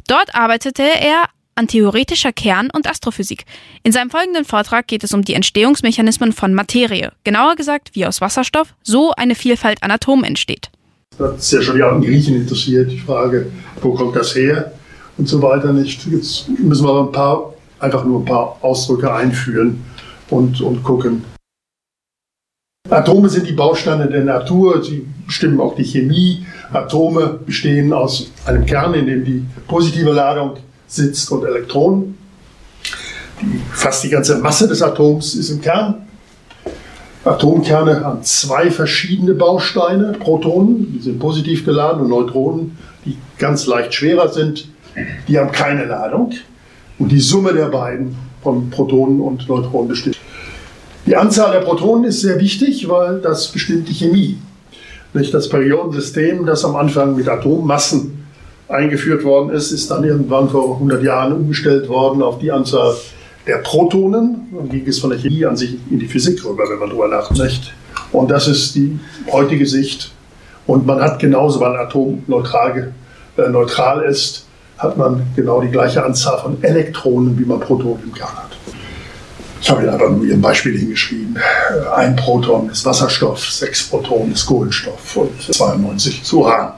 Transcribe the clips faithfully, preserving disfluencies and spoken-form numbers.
Dort arbeitete er an theoretischer Kern- und Astrophysik. In seinem folgenden Vortrag geht es um die Entstehungsmechanismen von Materie. Genauer gesagt, wie aus Wasserstoff so eine Vielfalt an Atomen entsteht. Das hat ja schon die alten Griechen interessiert, die Frage, wo kommt das her und so weiter nicht. Jetzt müssen wir aber ein paar, einfach nur ein paar Ausdrücke einführen und, und gucken. Atome sind die Bausteine der Natur, sie bestimmen auch die Chemie. Atome bestehen aus einem Kern, in dem die positive Ladung sitzt und Elektronen. Die, fast die ganze Masse des Atoms ist im Kern. Atomkerne haben zwei verschiedene Bausteine, Protonen, die sind positiv geladen, und Neutronen, die ganz leicht schwerer sind, die haben keine Ladung. Und die Summe der beiden von Protonen und Neutronen bestimmt. Die Anzahl der Protonen ist sehr wichtig, weil das bestimmt die Chemie. Das Periodensystem, das am Anfang mit Atommassen eingeführt worden ist, ist dann irgendwann vor hundert Jahren umgestellt worden auf die Anzahl der Protonen. Dann ging es von der Chemie an sich in die Physik rüber, wenn man darüber nachdenkt. Und das ist die heutige Sicht. Und man hat genauso, weil ein Atom neutral, äh, neutral ist, hat man genau die gleiche Anzahl von Elektronen, wie man Protonen im Kern hat. Ich habe Ihnen aber nur ein Beispiel hingeschrieben. Ein Proton ist Wasserstoff, sechs Protonen ist Kohlenstoff und zweiundneunzig ist Uran.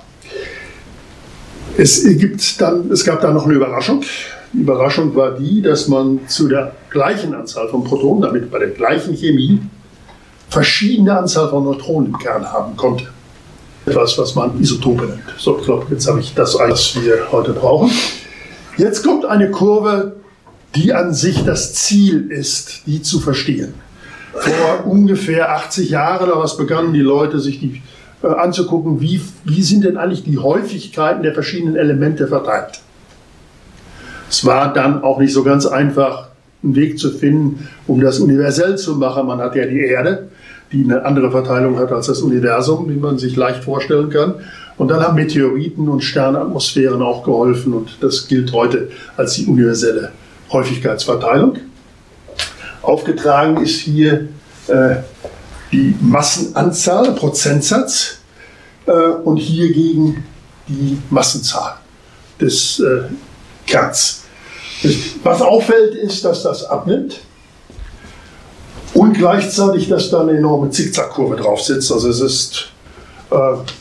Es, gibt dann, es gab dann noch eine Überraschung. Die Überraschung war die, dass man zu der gleichen Anzahl von Protonen, damit bei der gleichen Chemie, verschiedene Anzahl von Neutronen im Kern haben konnte. Etwas, was man Isotope nennt. So, ich glaube, jetzt habe ich das, was wir heute brauchen. Jetzt kommt eine Kurve, die an sich das Ziel ist, die zu verstehen. Vor ungefähr achtzig Jahren oder was begannen die Leute, sich die, äh, anzugucken, wie, wie sind denn eigentlich die Häufigkeiten der verschiedenen Elemente verteilt. Es war dann auch nicht so ganz einfach, einen Weg zu finden, um das universell zu machen. Man hat ja die Erde, die eine andere Verteilung hat als das Universum, wie man sich leicht vorstellen kann. Und dann haben Meteoriten und Sternatmosphären auch geholfen. Und das gilt heute als die universelle Häufigkeitsverteilung. Aufgetragen ist hier äh, die Massenanzahl, Prozentsatz, äh, und hiergegen die Massenzahl des äh, Kerns. Was auffällt, ist, dass das abnimmt und gleichzeitig, dass da eine enorme Zickzackkurve drauf sitzt. Also es ist, äh,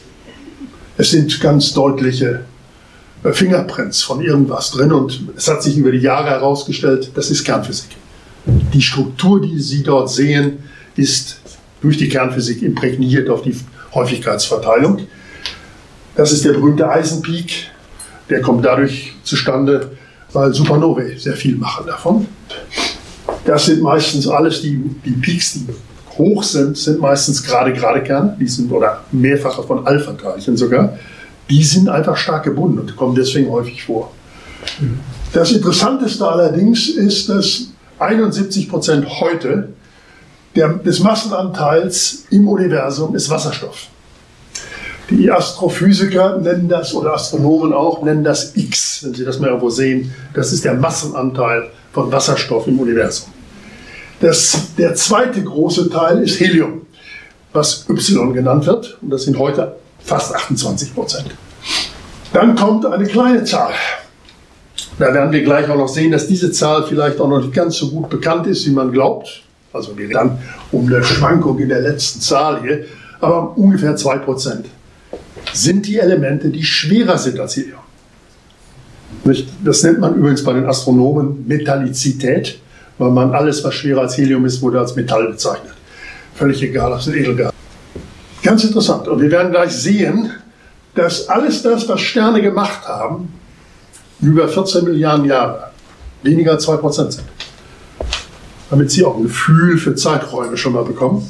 es sind ganz deutliche Fingerprints von irgendwas drin, und es hat sich über die Jahre herausgestellt, das ist Kernphysik. Die Struktur, die Sie dort sehen, ist durch die Kernphysik imprägniert auf die Häufigkeitsverteilung. Das ist der berühmte Eisenpeak, der kommt dadurch zustande, weil Supernovae sehr viel machen davon. Das sind meistens alles die, die Peaks, die hoch sind, sind meistens gerade gerade Kerne, die sind, oder mehrfache von Alpha-Teilchen sogar. Die sind einfach stark gebunden und kommen deswegen häufig vor. Das Interessanteste allerdings ist, dass einundsiebzig Prozent heute der, des Massenanteils im Universum ist Wasserstoff. Die Astrophysiker nennen das, oder Astronomen auch, nennen das X, wenn Sie das mal irgendwo sehen. Das ist der Massenanteil von Wasserstoff im Universum. Das, der zweite große Teil ist Helium, was Y genannt wird. Und das sind heute fast achtundzwanzig Prozent. Dann kommt eine kleine Zahl. Da werden wir gleich auch noch sehen, dass diese Zahl vielleicht auch noch nicht ganz so gut bekannt ist, wie man glaubt. Also wir reden dann um eine Schwankung in der letzten Zahl hier, aber ungefähr zwei Prozent sind die Elemente, die schwerer sind als Helium. Das nennt man übrigens bei den Astronomen Metallizität, weil man alles, was schwerer als Helium ist, wurde als Metall bezeichnet. Völlig egal, ob es ein Edelgas. Ganz interessant. Und wir werden gleich sehen, dass alles das, was Sterne gemacht haben, über vierzehn Milliarden Jahre, weniger als zwei Prozent sind. Damit Sie auch ein Gefühl für Zeiträume schon mal bekommen.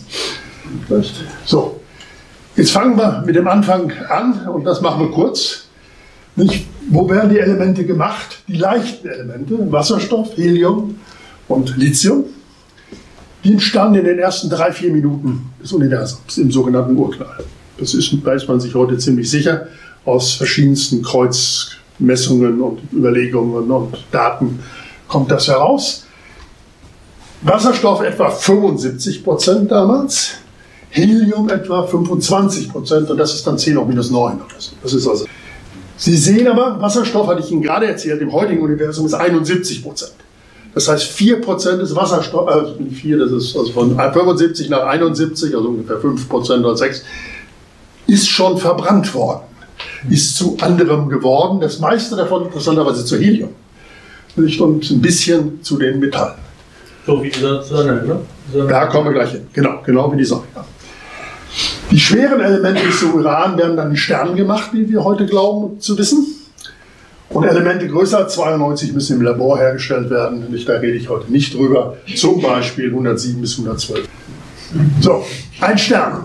So, jetzt fangen wir mit dem Anfang an, und das machen wir kurz. Nicht? Wo werden die Elemente gemacht? Die leichten Elemente, Wasserstoff, Helium und Lithium, die entstanden in den ersten drei, vier Minuten des Universums, im sogenannten Urknall. Das ist, weiß man sich heute ziemlich sicher, aus verschiedensten Kreuzmessungen und Überlegungen und Daten kommt das heraus. Wasserstoff etwa fünfundsiebzig Prozent damals, Helium etwa fünfundzwanzig Prozent, und das ist dann zehn hoch minus neun oder so. Das ist also Sie sehen aber, Wasserstoff, hatte ich Ihnen gerade erzählt, im heutigen Universum ist einundsiebzig Prozent. Das heißt, vier Prozent des Wasserstoffs, äh, vier, das ist also von fünfundsiebzig nach einundsiebzig, also ungefähr fünf Prozent oder sechs, ist schon verbrannt worden, ist zu anderem geworden. Das meiste davon interessanterweise zu Helium. Und ein bisschen zu den Metallen. So wie die Sonne, ne? Sonne. Da kommen wir gleich hin. Genau, genau wie die Sonne. Ja. Die schweren Elemente des Uran werden dann in Sternen gemacht, wie wir heute glauben zu wissen. Und Elemente größer als zweiundneunzig müssen im Labor hergestellt werden. Da rede ich heute nicht drüber. Zum Beispiel hundertsieben bis hundertzwölf. So, ein Stern.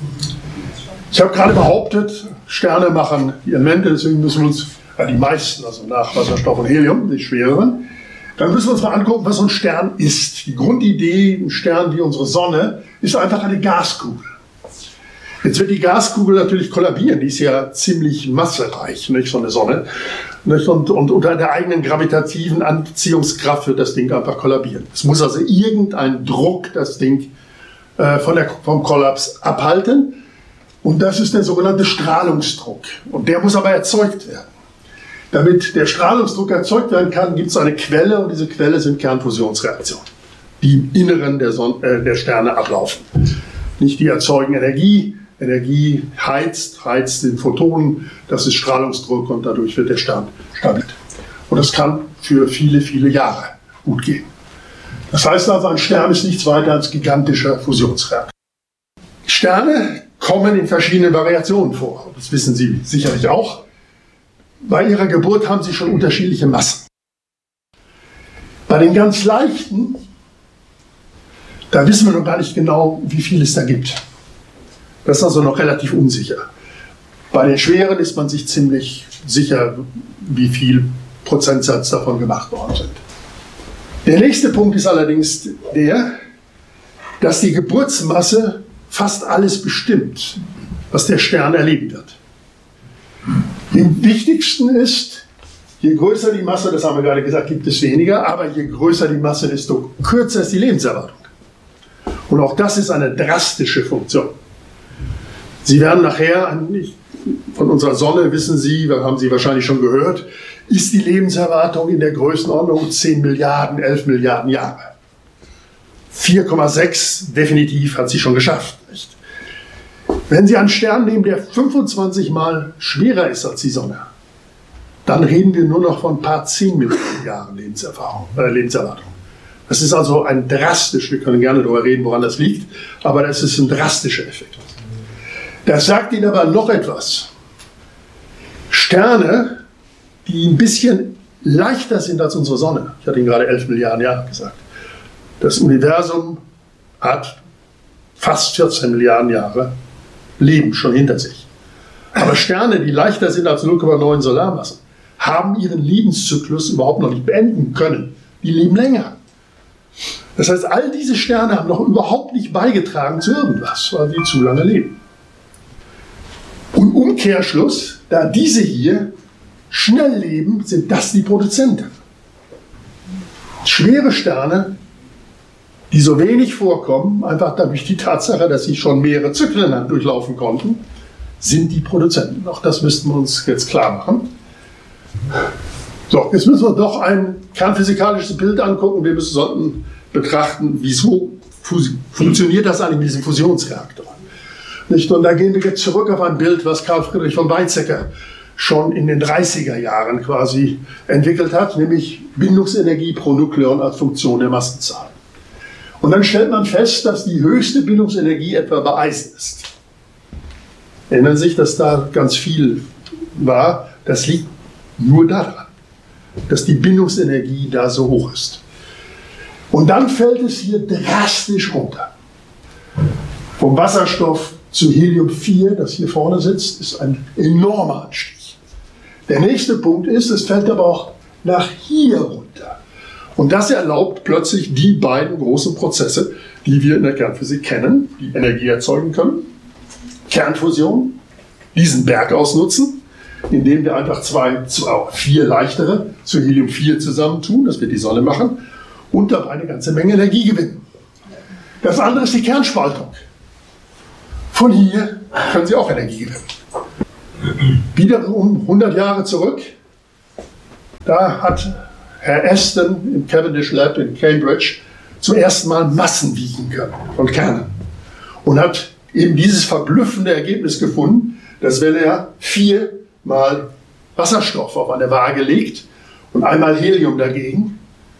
Ich habe gerade behauptet, Sterne machen die Elemente, deswegen müssen wir uns, ja, die meisten, also nach Wasserstoff und Helium, die schwereren, dann müssen wir uns mal angucken, was so ein Stern ist. Die Grundidee, ein Stern wie unsere Sonne, ist einfach eine Gaskugel. Jetzt wird die Gaskugel natürlich kollabieren, die ist ja ziemlich massereich, nicht, so eine Sonne. Nicht? Und, und unter der eigenen gravitativen Anziehungskraft wird das Ding einfach kollabieren. Es muss also irgendein Druck das Ding äh, von der, vom Kollaps abhalten. Und das ist der sogenannte Strahlungsdruck. Und der muss aber erzeugt werden. Damit der Strahlungsdruck erzeugt werden kann, gibt es eine Quelle, und diese Quelle sind Kernfusionsreaktionen, die im Inneren der, Son äh, der Sterne ablaufen. Nicht, die erzeugen Energie. Energie heizt, heizt den Photonen, das ist Strahlungsdruck und dadurch wird der Stern stabil. Und das kann für viele, viele Jahre gut gehen. Das heißt also, ein Stern ist nichts weiter als gigantischer Fusionsreaktor. Sterne kommen in verschiedenen Variationen vor. Das wissen Sie sicherlich auch. Bei ihrer Geburt haben sie schon unterschiedliche Massen. Bei den ganz leichten, da wissen wir noch gar nicht genau, wie viel es da gibt. Das ist also noch relativ unsicher. Bei den schweren ist man sich ziemlich sicher, wie viel Prozentsatz davon gemacht worden sind. Der nächste Punkt ist allerdings der, dass die Geburtsmasse fast alles bestimmt, was der Stern erleben wird. Am wichtigsten ist, je größer die Masse, das haben wir gerade gesagt, gibt es weniger, aber je größer die Masse, desto kürzer ist die Lebenserwartung. Und auch das ist eine drastische Funktion. Sie werden nachher, von unserer Sonne wissen Sie, haben Sie wahrscheinlich schon gehört, ist die Lebenserwartung in der Größenordnung zehn Milliarden, elf Milliarden Jahre. vier Komma sechs definitiv hat sie schon geschafft. Nicht? Wenn Sie einen Stern nehmen, der fünfundzwanzig Mal schwerer ist als die Sonne, dann reden wir nur noch von ein paar zehn Milliarden Jahren Lebenserfahrung, äh, Lebenserwartung. Das ist also ein drastisch, wir können gerne darüber reden, woran das liegt, aber das ist ein drastischer Effekt. Das sagt Ihnen aber noch etwas. Sterne, die ein bisschen leichter sind als unsere Sonne, ich hatte Ihnen gerade elf Milliarden Jahre gesagt, das Universum hat fast vierzehn Milliarden Jahre Leben schon hinter sich. Aber Sterne, die leichter sind als null Komma neun Solarmassen, haben ihren Lebenszyklus überhaupt noch nicht beenden können. Die leben länger. Das heißt, all diese Sterne haben noch überhaupt nicht beigetragen zu irgendwas, weil sie zu lange leben. Und Umkehrschluss, da diese hier schnell leben, sind das die Produzenten. Schwere Sterne, die so wenig vorkommen, einfach dadurch die Tatsache, dass sie schon mehrere Zyklen durchlaufen konnten, sind die Produzenten. Auch das müssten wir uns jetzt klar machen. So, jetzt müssen wir doch ein kernphysikalisches Bild angucken. Wir müssen, sollten betrachten, wieso funktioniert das eigentlich mit diesem Fusionsreaktor. Nicht? Und da gehen wir jetzt zurück auf ein Bild, was Carl Friedrich von Weizsäcker schon in den dreißiger Jahren quasi entwickelt hat, nämlich Bindungsenergie pro Nukleon als Funktion der Massenzahl. Und dann stellt man fest, dass die höchste Bindungsenergie etwa bei Eisen ist. Erinnern Sie sich, dass da ganz viel war? Das liegt nur daran, dass die Bindungsenergie da so hoch ist. Und dann fällt es hier drastisch runter. Vom Wasserstoff zu Helium vier, das hier vorne sitzt, ist ein enormer Anstieg. Der nächste Punkt ist, es fällt aber auch nach hier runter. Und das erlaubt plötzlich die beiden großen Prozesse, die wir in der Kernphysik kennen, die Energie erzeugen können. Kernfusion, diesen Berg ausnutzen, indem wir einfach zwei, zwei vier leichtere zu Helium vier zusammentun, das wird die Sonne machen, und dabei eine ganze Menge Energie gewinnen. Das andere ist die Kernspaltung. Von hier können Sie auch Energie gewinnen. Wiederum hundert Jahre zurück, da hat Herr Aston im Cavendish Lab in Cambridge zum ersten Mal Massen wiegen können von Kernen und hat eben dieses verblüffende Ergebnis gefunden, dass wenn er viermal Wasserstoff auf eine Waage legt und einmal Helium dagegen,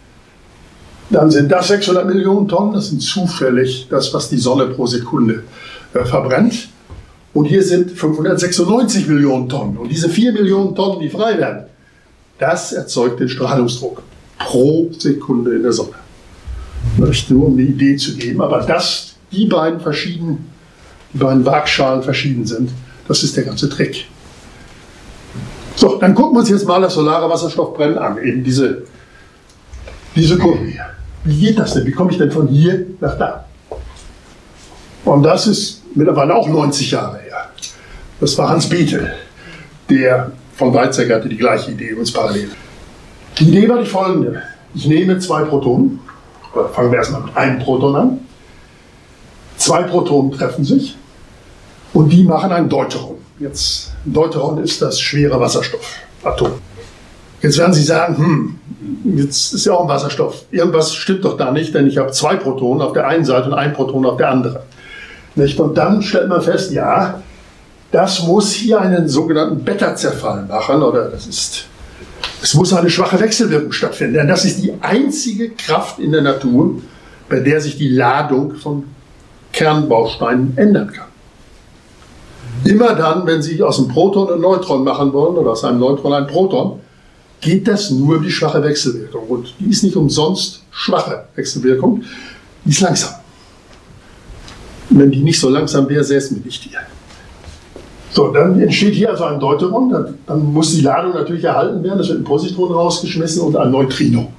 dann sind das sechshundert Millionen Tonnen, das sind zufällig das, was die Sonne pro Sekunde äh, verbrennt. Und hier sind fünfhundertsechsundneunzig Millionen Tonnen. Und diese vier Millionen Tonnen, die frei werden, das erzeugt den Strahlungsdruck pro Sekunde in der Sonne. Nicht nur um eine Idee zu geben, aber dass die beiden verschieden, die beiden Waagschalen verschieden sind, das ist der ganze Trick. So, dann gucken wir uns jetzt mal das solare Wasserstoffbrennen an. Eben diese, diese Kurve hier. Wie geht das denn? Wie komme ich denn von hier nach da? Und das ist mittlerweile auch neunzig Jahre her. Das war Hans Bethe, der von Weizsäcker hatte die gleiche Idee, übrigens parallel. Die Idee war die folgende. Ich nehme zwei Protonen, oder fangen wir erstmal mit einem Proton an. Zwei Protonen treffen sich und die machen ein Deuteron. Jetzt, ein Deuteron ist das schwere Wasserstoffatom. Jetzt werden Sie sagen, hm, jetzt ist ja auch ein Wasserstoff. Irgendwas stimmt doch da nicht, denn ich habe zwei Protonen auf der einen Seite und ein Proton auf der anderen. Nicht? Und dann stellt man fest, ja, das muss hier einen sogenannten Beta-Zerfall machen, oder das ist, es muss eine schwache Wechselwirkung stattfinden, denn das ist die einzige Kraft in der Natur, bei der sich die Ladung von Kernbausteinen ändern kann. Immer dann, wenn Sie aus einem Proton ein Neutron machen wollen, oder aus einem Neutron ein Proton, geht das nur über die schwache Wechselwirkung. Und die ist nicht umsonst schwache Wechselwirkung, die ist langsam. Und wenn die nicht so langsam wäre, säßen wir nicht hier. So, dann entsteht hier also ein Deuteron, dann, dann muss die Ladung natürlich erhalten werden, es wird ein Positron rausgeschmissen und ein Neutrino.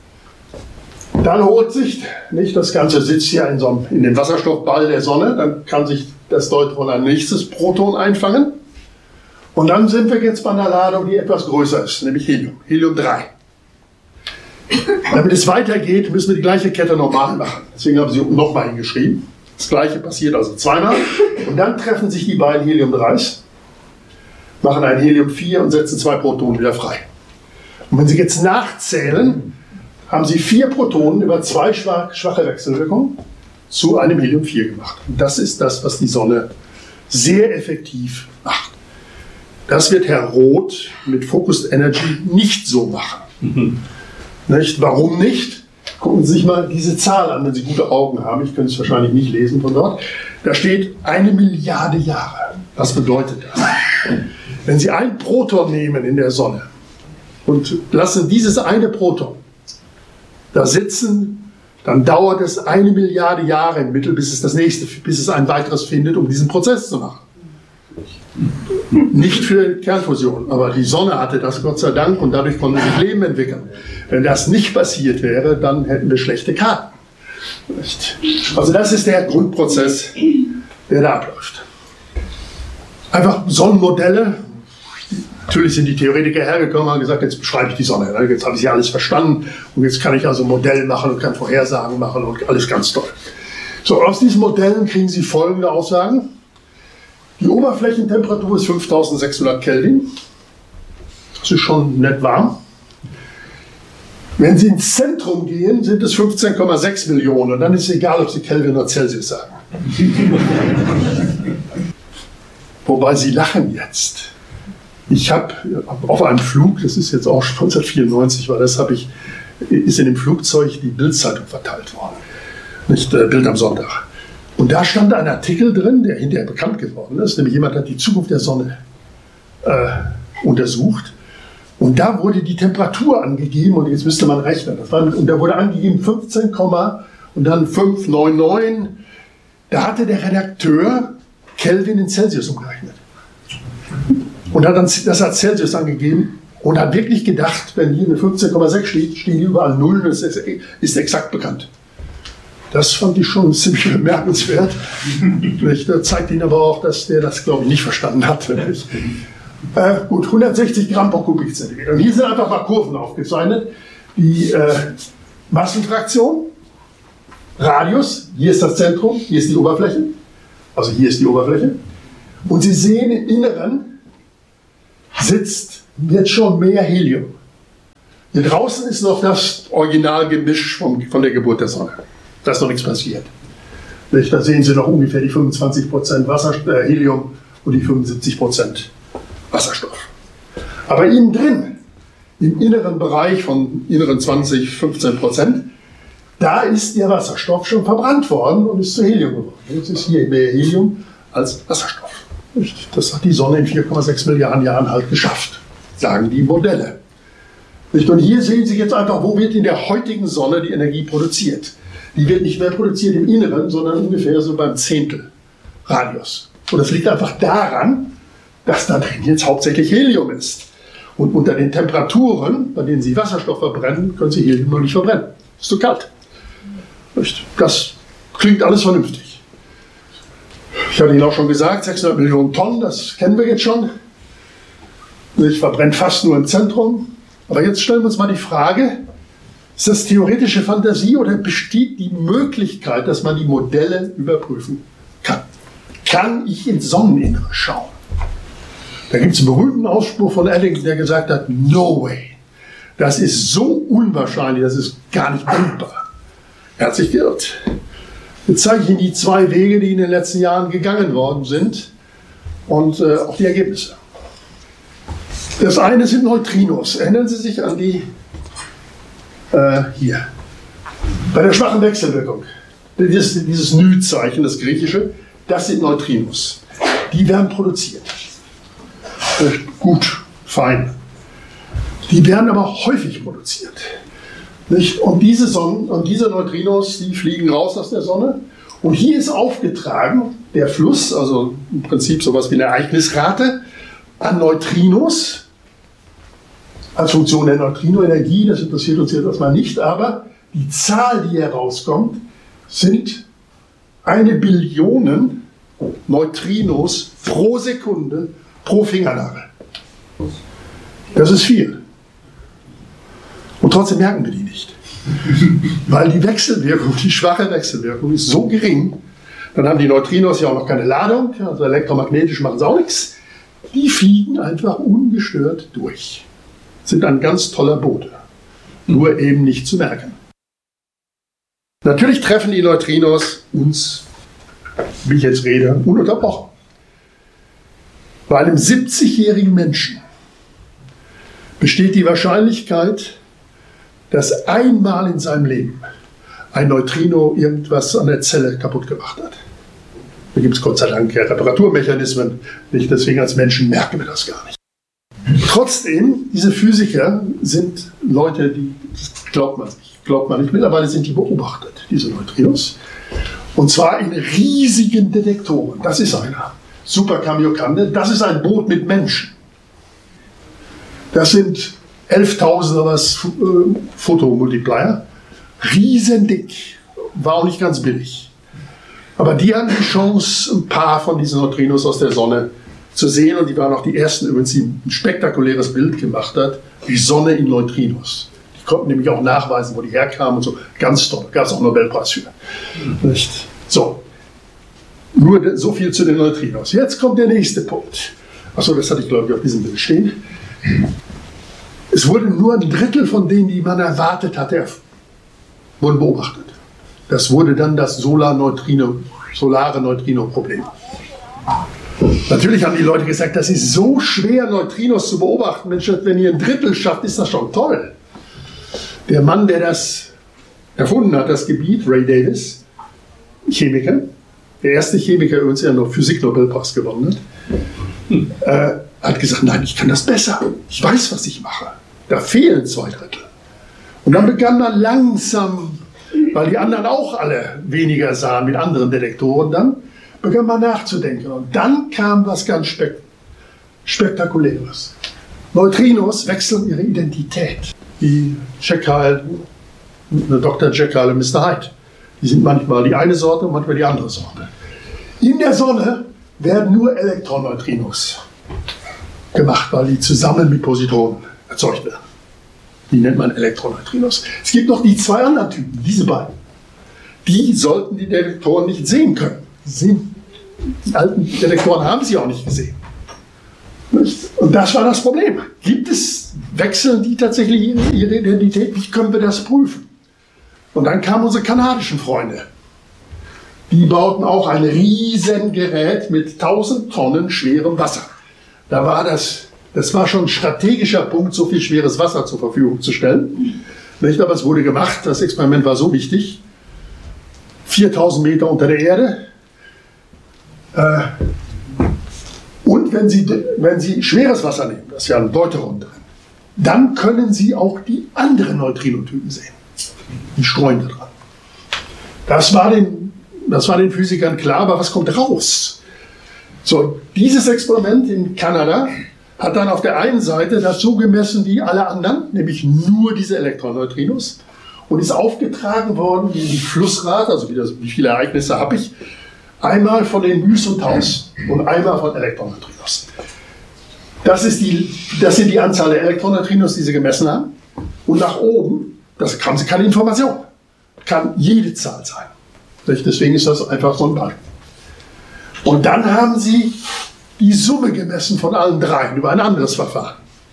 Dann holt sich, nicht, das Ganze sitzt hier in, so einem, in dem Wasserstoffball der Sonne, dann kann sich das Deuteron ein nächstes Proton einfangen. Und dann sind wir jetzt bei einer Ladung, die etwas größer ist, nämlich Helium, Helium drei. Damit es weitergeht, müssen wir die gleiche Kette normal machen. Deswegen haben sie nochmal hingeschrieben. Das gleiche passiert also zweimal. Und dann treffen sich die beiden Helium dreis, machen ein Helium vier und setzen zwei Protonen wieder frei. Und wenn Sie jetzt nachzählen, haben Sie vier Protonen über zwei schwache Wechselwirkungen zu einem Helium vier gemacht. Und das ist das, was die Sonne sehr effektiv macht. Das wird Herr Roth mit Focused Energy nicht so machen. Mhm. Nicht? Warum nicht? Gucken Sie sich mal diese Zahl an, wenn Sie gute Augen haben. Ich könnte es wahrscheinlich nicht lesen von dort. Da steht eine Milliarde Jahre. Was bedeutet das? Wenn Sie ein Proton nehmen in der Sonne und lassen dieses eine Proton da sitzen, dann dauert es eine Milliarde Jahre im Mittel, bis es das nächste, bis es ein weiteres findet, um diesen Prozess zu machen. Nicht für Kernfusion, aber die Sonne hatte das, Gott sei Dank, und dadurch konnte sich Leben entwickeln. Wenn das nicht passiert wäre, dann hätten wir schlechte Karten. Also das ist der Grundprozess, der da abläuft. Einfach Sonnenmodelle. Natürlich sind die Theoretiker hergekommen und haben gesagt, jetzt beschreibe ich die Sonne. Jetzt habe ich ja alles verstanden und jetzt kann ich also ein Modell machen und kann Vorhersagen machen und alles ganz toll. So, aus diesen Modellen kriegen Sie folgende Aussagen. Die Oberflächentemperatur ist fünftausendsechshundert Kelvin. Das ist schon nett warm. Wenn Sie ins Zentrum gehen, sind es fünfzehn Komma sechs Millionen. Und dann ist es egal, ob Sie Kelvin oder Celsius sagen. Wobei Sie lachen jetzt. Ich habe auf einem Flug, das ist jetzt auch schon neunzehnhundertvierundneunzig, war das, habe ich, ist in dem Flugzeug die Bild-Zeitung verteilt worden. Nicht äh, Bild am Sonntag. Und da stand ein Artikel drin, der hinterher bekannt geworden ist, nämlich jemand hat die Zukunft der Sonne äh, untersucht. Und da wurde die Temperatur angegeben, und jetzt müsste man rechnen. Das war, und da wurde angegeben fünfzehn, und dann fünf neun neun. Da hatte der Redakteur Kelvin in Celsius umgerechnet. Und hat dann das als Celsius angegeben und hat wirklich gedacht, wenn hier eine fünfzehn Komma sechs steht, stehen hier überall Nullen, das ist, ist exakt bekannt. Das fand ich schon ziemlich bemerkenswert. Das zeigt Ihnen aber auch, dass der das, glaube ich, nicht verstanden hat. Äh, gut, hundertsechzig Gramm pro Kubikzentimeter. Und hier sind einfach mal Kurven aufgezeichnet. Die äh, Massenfraktion, Radius, hier ist das Zentrum, hier ist die Oberfläche. Also hier ist die Oberfläche. Und Sie sehen im Inneren sitzt jetzt schon mehr Helium. Hier draußen ist noch das Originalgemisch von, von der Geburt der Sonne. Da ist noch nichts passiert. Da sehen Sie noch ungefähr die fünfundzwanzig Prozent Wasser, äh, Helium und die fünfundsiebzig Prozent Wasserstoff. Aber innen drin, im inneren Bereich von inneren zwanzig, fünfzehn Prozent, da ist der Wasserstoff schon verbrannt worden und ist zu Helium geworden. Jetzt ist hier mehr Helium als Wasserstoff. Das hat die Sonne in vier Komma sechs Milliarden Jahren halt geschafft, sagen die Modelle. Und hier sehen Sie jetzt einfach, wo wird in der heutigen Sonne die Energie produziert. Die wird nicht mehr produziert im Inneren, sondern ungefähr so beim Zehntel Radius. Und das liegt einfach daran, dass da drin jetzt hauptsächlich Helium ist. Und unter den Temperaturen, bei denen Sie Wasserstoff verbrennen, können Sie Helium noch nicht verbrennen. Ist zu kalt. Das klingt alles vernünftig. Ich hatte Ihnen auch schon gesagt, sechshundert Millionen Tonnen, das kennen wir jetzt schon. Ich verbrennt fast nur im Zentrum. Aber jetzt stellen wir uns mal die Frage, ist das theoretische Fantasie oder besteht die Möglichkeit, dass man die Modelle überprüfen kann? Kann ich ins Sonneninnere schauen? Da gibt es einen berühmten Ausspruch von Eddington, der gesagt hat, no way. Das ist so unwahrscheinlich, das ist gar nicht denkbar. Er hat sich geirrt. Jetzt zeige ich Ihnen die zwei Wege, die in den letzten Jahren gegangen worden sind und äh, auch die Ergebnisse. Das eine sind Neutrinos. Erinnern Sie sich an die Äh, hier. Bei der schwachen Wechselwirkung, dieses, dieses Nü-Zeichen, das griechische, das sind Neutrinos. Die werden produziert. Äh, gut, fein. Die werden aber häufig produziert. Nicht? Und, diese Sonnen, und diese Neutrinos, die fliegen raus aus der Sonne. Und hier ist aufgetragen der Fluss, also im Prinzip sowas wie eine Ereignisrate, an Neutrinos, als Funktion der Neutrinoenergie, das interessiert uns jetzt erstmal nicht, aber die Zahl, die herauskommt, sind eine Billion Neutrinos pro Sekunde pro Fingernagel. Das ist viel. Und trotzdem merken wir die nicht. Weil die Wechselwirkung, die schwache Wechselwirkung ist so gering, dann haben die Neutrinos ja auch noch keine Ladung, also elektromagnetisch machen sie auch nichts. Die fliegen einfach ungestört durch. Sind ein ganz toller Bote, nur eben nicht zu merken. Natürlich treffen die Neutrinos uns, wie ich jetzt rede, ununterbrochen. Bei einem siebzigjährigen Menschen besteht die Wahrscheinlichkeit, dass einmal in seinem Leben ein Neutrino irgendwas an der Zelle kaputt gemacht hat. Da gibt es Gott sei Dank Reparaturmechanismen, nicht deswegen als Menschen merken wir das gar nicht. Trotzdem, diese Physiker sind Leute, die, das glaubt man nicht, glaubt man nicht, mittlerweile sind die beobachtet, diese Neutrinos. Und zwar in riesigen Detektoren. Das ist einer. Super Kamiokande, das ist ein Boot mit Menschen. Das sind elftausend oder was äh, Fotomultiplier. Riesendick. War auch nicht ganz billig. Aber die haben die Chance, ein paar von diesen Neutrinos aus der Sonne zu sehen. Und die waren auch die ersten, übrigens, die ein spektakuläres Bild gemacht hat. Die Sonne in Neutrinos. Die konnten nämlich auch nachweisen, wo die herkamen und so. Ganz toll. Gab es auch einen Nobelpreis für. Mhm. Nicht? So. Nur so viel zu den Neutrinos. Jetzt kommt der nächste Punkt. Achso, das hatte ich, glaube ich, auf diesem Bild stehen. Es wurde nur ein Drittel von denen, die man erwartet hatte, wurden beobachtet. Das wurde dann das Solar-Neutrino, solare Neutrino-Problem. Natürlich haben die Leute gesagt, das ist so schwer, Neutrinos zu beobachten. Mensch, wenn ihr ein Drittel schafft, ist das schon toll. Der Mann, der das erfunden hat, das Gebiet, Ray Davis, Chemiker, der erste Chemiker übrigens, der noch Physik-Nobelpreis gewonnen hat, äh, hat gesagt, nein, ich kann das besser. Ich weiß, was ich mache. Da fehlen zwei Drittel. Und dann begann man langsam, weil die anderen auch alle weniger sahen mit anderen Detektoren, dann begann man nachzudenken. Und dann kam was ganz spek Spektakuläres. Neutrinos wechseln ihre Identität. Wie Jekyll, Doktor Jekyll und Mister Hyde. Die sind manchmal die eine Sorte und manchmal die andere Sorte. In der Sonne werden nur Elektroneutrinos gemacht, weil die zusammen mit Positronen erzeugt werden. Die nennt man Elektroneutrinos. Es gibt noch die zwei anderen Typen, diese beiden. Die sollten die Detektoren nicht sehen können. Die alten Detektoren haben sie auch nicht gesehen. Und das war das Problem. Gibt es, wechseln die tatsächlich ihre Identität? Wie können wir das prüfen? Und dann kamen unsere kanadischen Freunde. Die bauten auch ein riesen Gerät mit tausend Tonnen schwerem Wasser. Da war das, das war schon ein strategischer Punkt, so viel schweres Wasser zur Verfügung zu stellen. Nicht, aber es wurde gemacht, das Experiment war so wichtig. viertausend Meter unter der Erde. Äh, und wenn Sie, wenn Sie schweres Wasser nehmen, das ist ja ein Deuteron drin, dann können Sie auch die anderen Neutrinotypen sehen. Die streuen da dran. Das war den, das war den Physikern klar, aber was kommt raus? So, dieses Experiment in Kanada hat dann auf der einen Seite das so gemessen wie alle anderen, nämlich nur diese Elektroneutrinos, und ist aufgetragen worden wie die Flussrate, also wie, das, wie viele Ereignisse habe ich, einmal von den Mys und Taus und einmal von Elektroneutrinos. Das, ist die, das sind die Anzahl der Elektroneutrinos, die sie gemessen haben. Und nach oben, das haben sie keine Information, kann jede Zahl sein. Deswegen ist das einfach so ein Balken. Und dann haben sie die Summe gemessen von allen dreien über ein anderes Verfahren.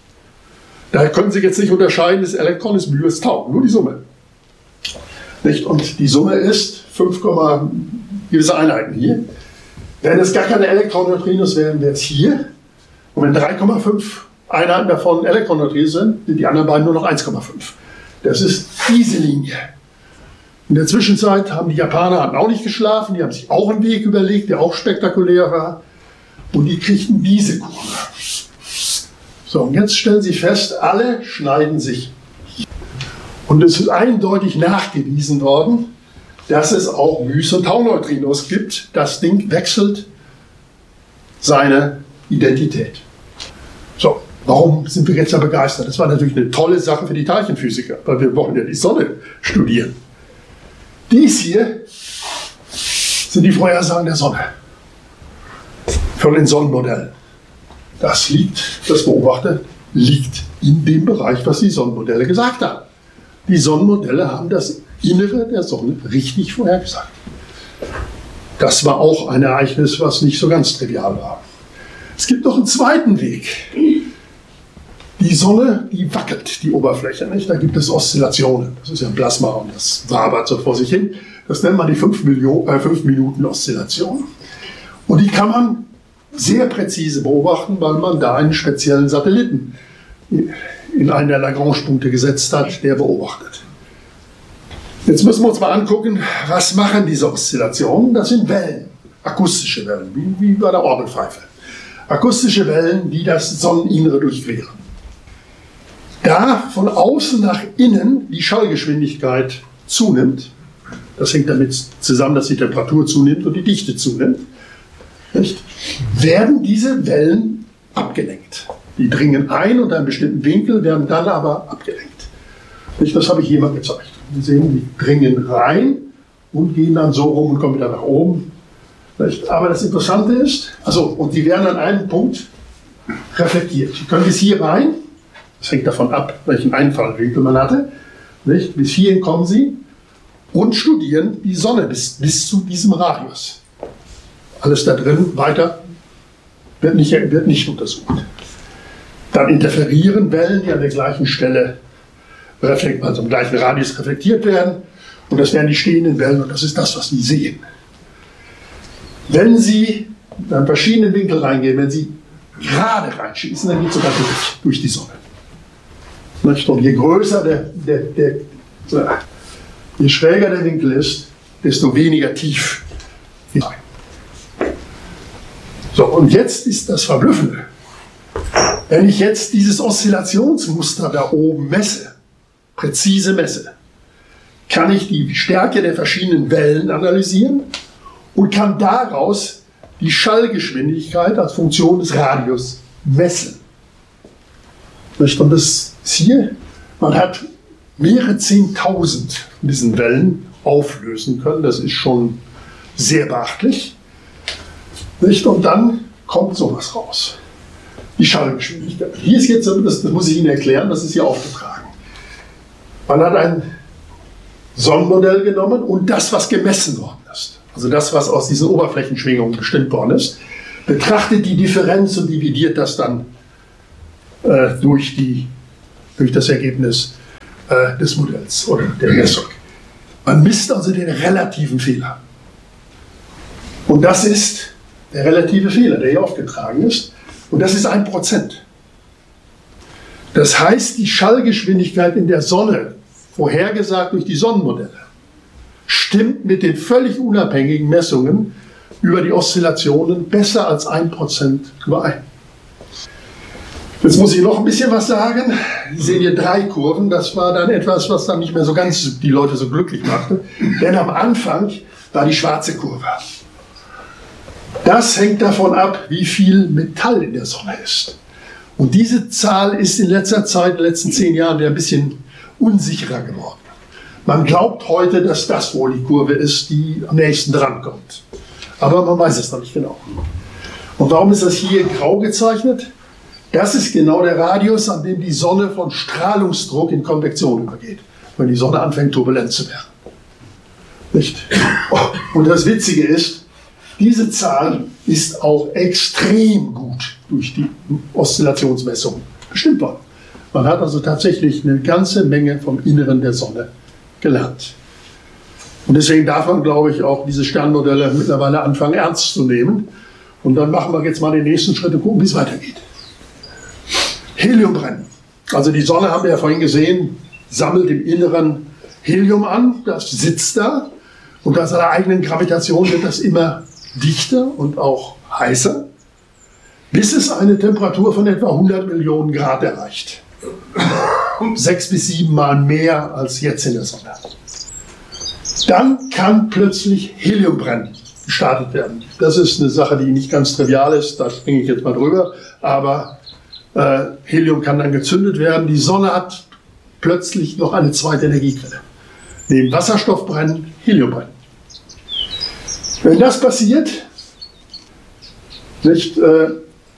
Da können Sie jetzt nicht unterscheiden, ist Elektron, ist Μ, ist Tau, nur die Summe. Nicht? Und die Summe ist fünf, gewisse Einheiten hier. Wenn es gar keine Elektroneutrinos wären, wäre es hier. Und wenn drei Komma fünf Einheiten davon Elektroneutrinos sind, sind die anderen beiden nur noch eins Komma fünf. Das ist diese Linie. In der Zwischenzeit haben die Japaner hatten auch nicht geschlafen, die haben sich auch einen Weg überlegt, der auch spektakulär war. Und die kriegten diese Kurve. So, und jetzt stellen Sie fest, alle schneiden sich. Und es ist eindeutig nachgewiesen worden, dass es auch Mys- und Tau-Neutrinos gibt. Das Ding wechselt seine Identität. So, warum sind wir jetzt da begeistert? Das war natürlich eine tolle Sache für die Teilchenphysiker, weil wir wollen ja die Sonne studieren. Dies hier sind die Vorhersagen der Sonne von den Sonnenmodellen. Das liegt, das beobachtet, liegt in dem Bereich, was die Sonnenmodelle gesagt haben. Die Sonnenmodelle haben das Innere der Sonne richtig vorhergesagt. Das war auch ein Ereignis, was nicht so ganz trivial war. Es gibt noch einen zweiten Weg. Die Sonne, die wackelt, die Oberfläche, nicht? Da gibt es Oszillationen. Das ist ja ein Plasma und das wabert so vor sich hin. Das nennt man die fünf Minuten Oszillation. Und die kann man sehr präzise beobachten, weil man da einen speziellen Satelliten in einen der Lagrange-Punkte gesetzt hat, der beobachtet. Jetzt müssen wir uns mal angucken, was machen diese Oszillationen? Das sind Wellen, akustische Wellen, wie, wie bei der Orgelpfeife. Akustische Wellen, die das Sonneninnere durchqueren. Da von außen nach innen die Schallgeschwindigkeit zunimmt, das hängt damit zusammen, dass die Temperatur zunimmt und die Dichte zunimmt, nicht? Werden diese Wellen abgelenkt. Die dringen ein unter einem bestimmten Winkel, werden dann aber abgelenkt. Nicht? Das habe ich hier mal gezeigt. Sie sehen, die dringen rein und gehen dann so rum und kommen wieder nach oben. Nicht? Aber das Interessante ist, also, und die werden an einem Punkt reflektiert. Sie können bis hier rein, das hängt davon ab, welchen Einfallwinkel man hatte, nicht? Bis hierhin kommen sie und studieren die Sonne bis, bis zu diesem Radius. Alles da drin, weiter, wird nicht, wird nicht untersucht. Dann interferieren Wellen, die an der gleichen Stelle, also im gleichen Radius reflektiert werden. Und das wären die stehenden Wellen und das ist das, was Sie sehen. Wenn Sie an verschiedenen Winkeln reingehen, wenn Sie gerade reinschießen, dann geht es sogar durch, durch die Sonne. Und je größer der, der, der, je schräger der Winkel ist, desto weniger tief hinein. So, und jetzt ist das Verblüffende. Wenn ich jetzt dieses Oszillationsmuster da oben messe, präzise messe, kann ich die Stärke der verschiedenen Wellen analysieren und kann daraus die Schallgeschwindigkeit als Funktion des Radius messen. Und das ist hier, man hat mehrere Zehntausend von diesen Wellen auflösen können, das ist schon sehr beachtlich. Und dann kommt sowas raus. Die Schallgeschwindigkeit. Hier ist jetzt, das, das muss ich Ihnen erklären, das ist hier aufgetragen. Man hat ein Sonnenmodell genommen und das, was gemessen worden ist, also das, was aus diesen Oberflächenschwingungen bestimmt worden ist, betrachtet die Differenz und dividiert das dann äh, durch, die, durch das Ergebnis äh, des Modells oder der Messung. Man misst also den relativen Fehler. Und das ist der relative Fehler, der hier aufgetragen ist. Und das ist ein Prozent. Das heißt, die Schallgeschwindigkeit in der Sonne, vorhergesagt durch die Sonnenmodelle, stimmt mit den völlig unabhängigen Messungen über die Oszillationen besser als ein Prozent überein. Jetzt muss ich noch ein bisschen was sagen. Sie sehen hier drei Kurven. Das war dann etwas, was dann nicht mehr so ganz die Leute so glücklich machte. Denn am Anfang war die schwarze Kurve. Das hängt davon ab, wie viel Metall in der Sonne ist. Und diese Zahl ist in letzter Zeit, in den letzten zehn Jahren, ein bisschen unsicherer geworden. Man glaubt heute, dass das wohl die Kurve ist, die am nächsten drankommt. Aber man weiß es noch nicht genau. Und warum ist das hier grau gezeichnet? Das ist genau der Radius, an dem die Sonne von Strahlungsdruck in Konvektion übergeht, wenn die Sonne anfängt, turbulent zu werden. Nicht? Und das Witzige ist, diese Zahl ist auch extrem gut durch die Oszillationsmessung bestimmt worden. Man hat also tatsächlich eine ganze Menge vom Inneren der Sonne gelernt. Und deswegen darf man, glaube ich, auch diese Sternmodelle mittlerweile anfangen ernst zu nehmen. Und dann machen wir jetzt mal den nächsten Schritt und gucken, wie es weitergeht. Heliumbrennen. Also die Sonne, haben wir ja vorhin gesehen, sammelt im Inneren Helium an, das sitzt da. Und bei seiner eigenen Gravitation wird das immer dichter und auch heißer, bis es eine Temperatur von etwa hundert Millionen Grad erreicht. Sechs bis sieben Mal mehr als jetzt in der Sonne. Dann kann plötzlich Heliumbrennen gestartet werden. Das ist eine Sache, die nicht ganz trivial ist, da springe ich jetzt mal drüber, aber äh, Helium kann dann gezündet werden. Die Sonne hat plötzlich noch eine zweite Energiequelle. Neben Wasserstoff brennen, Helium brennen. Wenn das passiert, nicht, äh,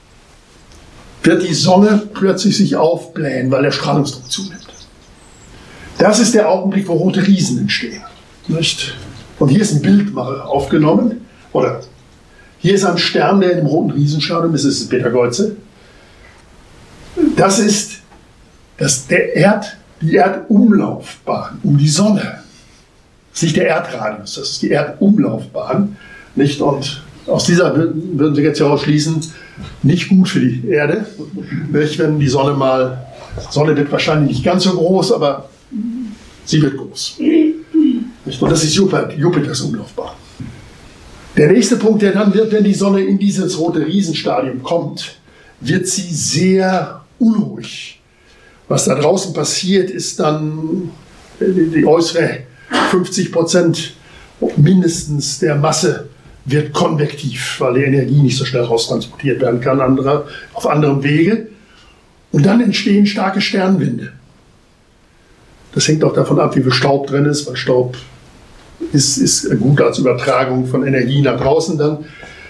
wird die Sonne plötzlich sich aufblähen, weil der Strahlungsdruck zunimmt. Das ist der Augenblick, wo rote Riesen entstehen. Nicht? Und hier ist ein Bild mal aufgenommen. Oder hier ist ein Stern, der in dem roten Riesenstadium ist, das ist Betelgeuse. Das ist das, der Erd, die Erdumlaufbahn um die Sonne. Das ist nicht der Erdradius, das ist die Erdumlaufbahn. Nicht? Und aus dieser würden Sie jetzt herausschließen, nicht gut für die Erde. Nicht? Wenn die Sonne mal, die Sonne wird wahrscheinlich nicht ganz so groß, aber sie wird groß. Nicht? Und das ist Jupiter, Jupiters Umlaufbahn. Der nächste Punkt, der dann wird, wenn die Sonne in dieses rote Riesenstadium kommt, wird sie sehr unruhig. Was da draußen passiert, ist dann die äußere fünfzig Prozent mindestens der Masse wird konvektiv, weil die Energie nicht so schnell raustransportiert werden kann andere, auf anderem Wege. Und dann entstehen starke Sternwinde. Das hängt auch davon ab, wie viel Staub drin ist, weil Staub ist, ist gut als Übertragung von Energie nach draußen dann.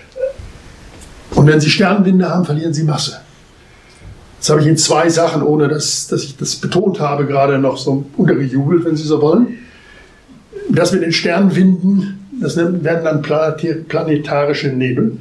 Und wenn Sie Sternwinde haben, verlieren Sie Masse. Das habe ich in zwei Sachen, ohne dass, dass ich das betont habe, gerade noch so untergejubelt, wenn Sie so wollen. Das mit den Sternwinden, das werden dann planetarische Nebel.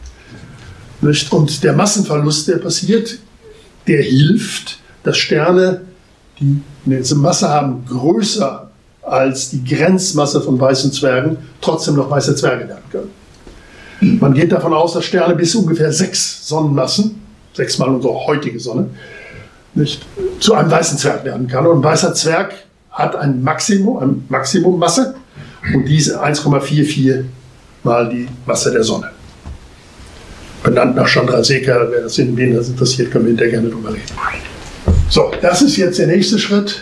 Und der Massenverlust, der passiert, der hilft, dass Sterne, die eine Masse haben, größer als die Grenzmasse von weißen Zwergen, trotzdem noch weiße Zwerge werden können. Man geht davon aus, dass Sterne bis ungefähr sechs Sonnenmassen, sechsmal unsere heutige Sonne, nicht, zu einem weißen Zwerg werden kann. Und ein weißer Zwerg hat ein Maximum, ein Maximummasse und diese eins Komma vierundvierzig mal die Masse der Sonne. Benannt nach Chandrasekhar, wer das in wen das interessiert, können wir hinterher gerne drüber reden. So, das ist jetzt der nächste Schritt.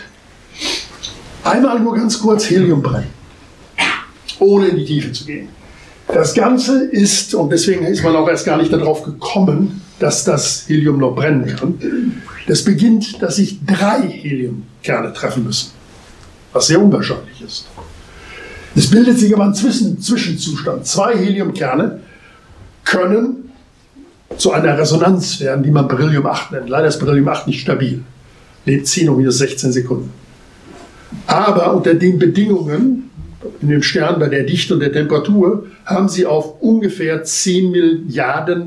Einmal nur ganz kurz Helium brennen, ohne in die Tiefe zu gehen. Das Ganze ist, und deswegen ist man auch erst gar nicht darauf gekommen, dass das Helium noch brennen kann. Das beginnt, dass sich drei Heliumkerne treffen müssen, was sehr unwahrscheinlich ist. Es bildet sich aber ein Zwischen- Zwischenzustand. Zwei Heliumkerne können zu einer Resonanz werden, die man Beryllium acht nennt. Leider ist Beryllium acht nicht stabil. Lebt zehn um minus sechzehn Sekunden. Aber unter den Bedingungen, in dem Stern bei der Dichte und der Temperatur, haben sie auf ungefähr zehn Milliarden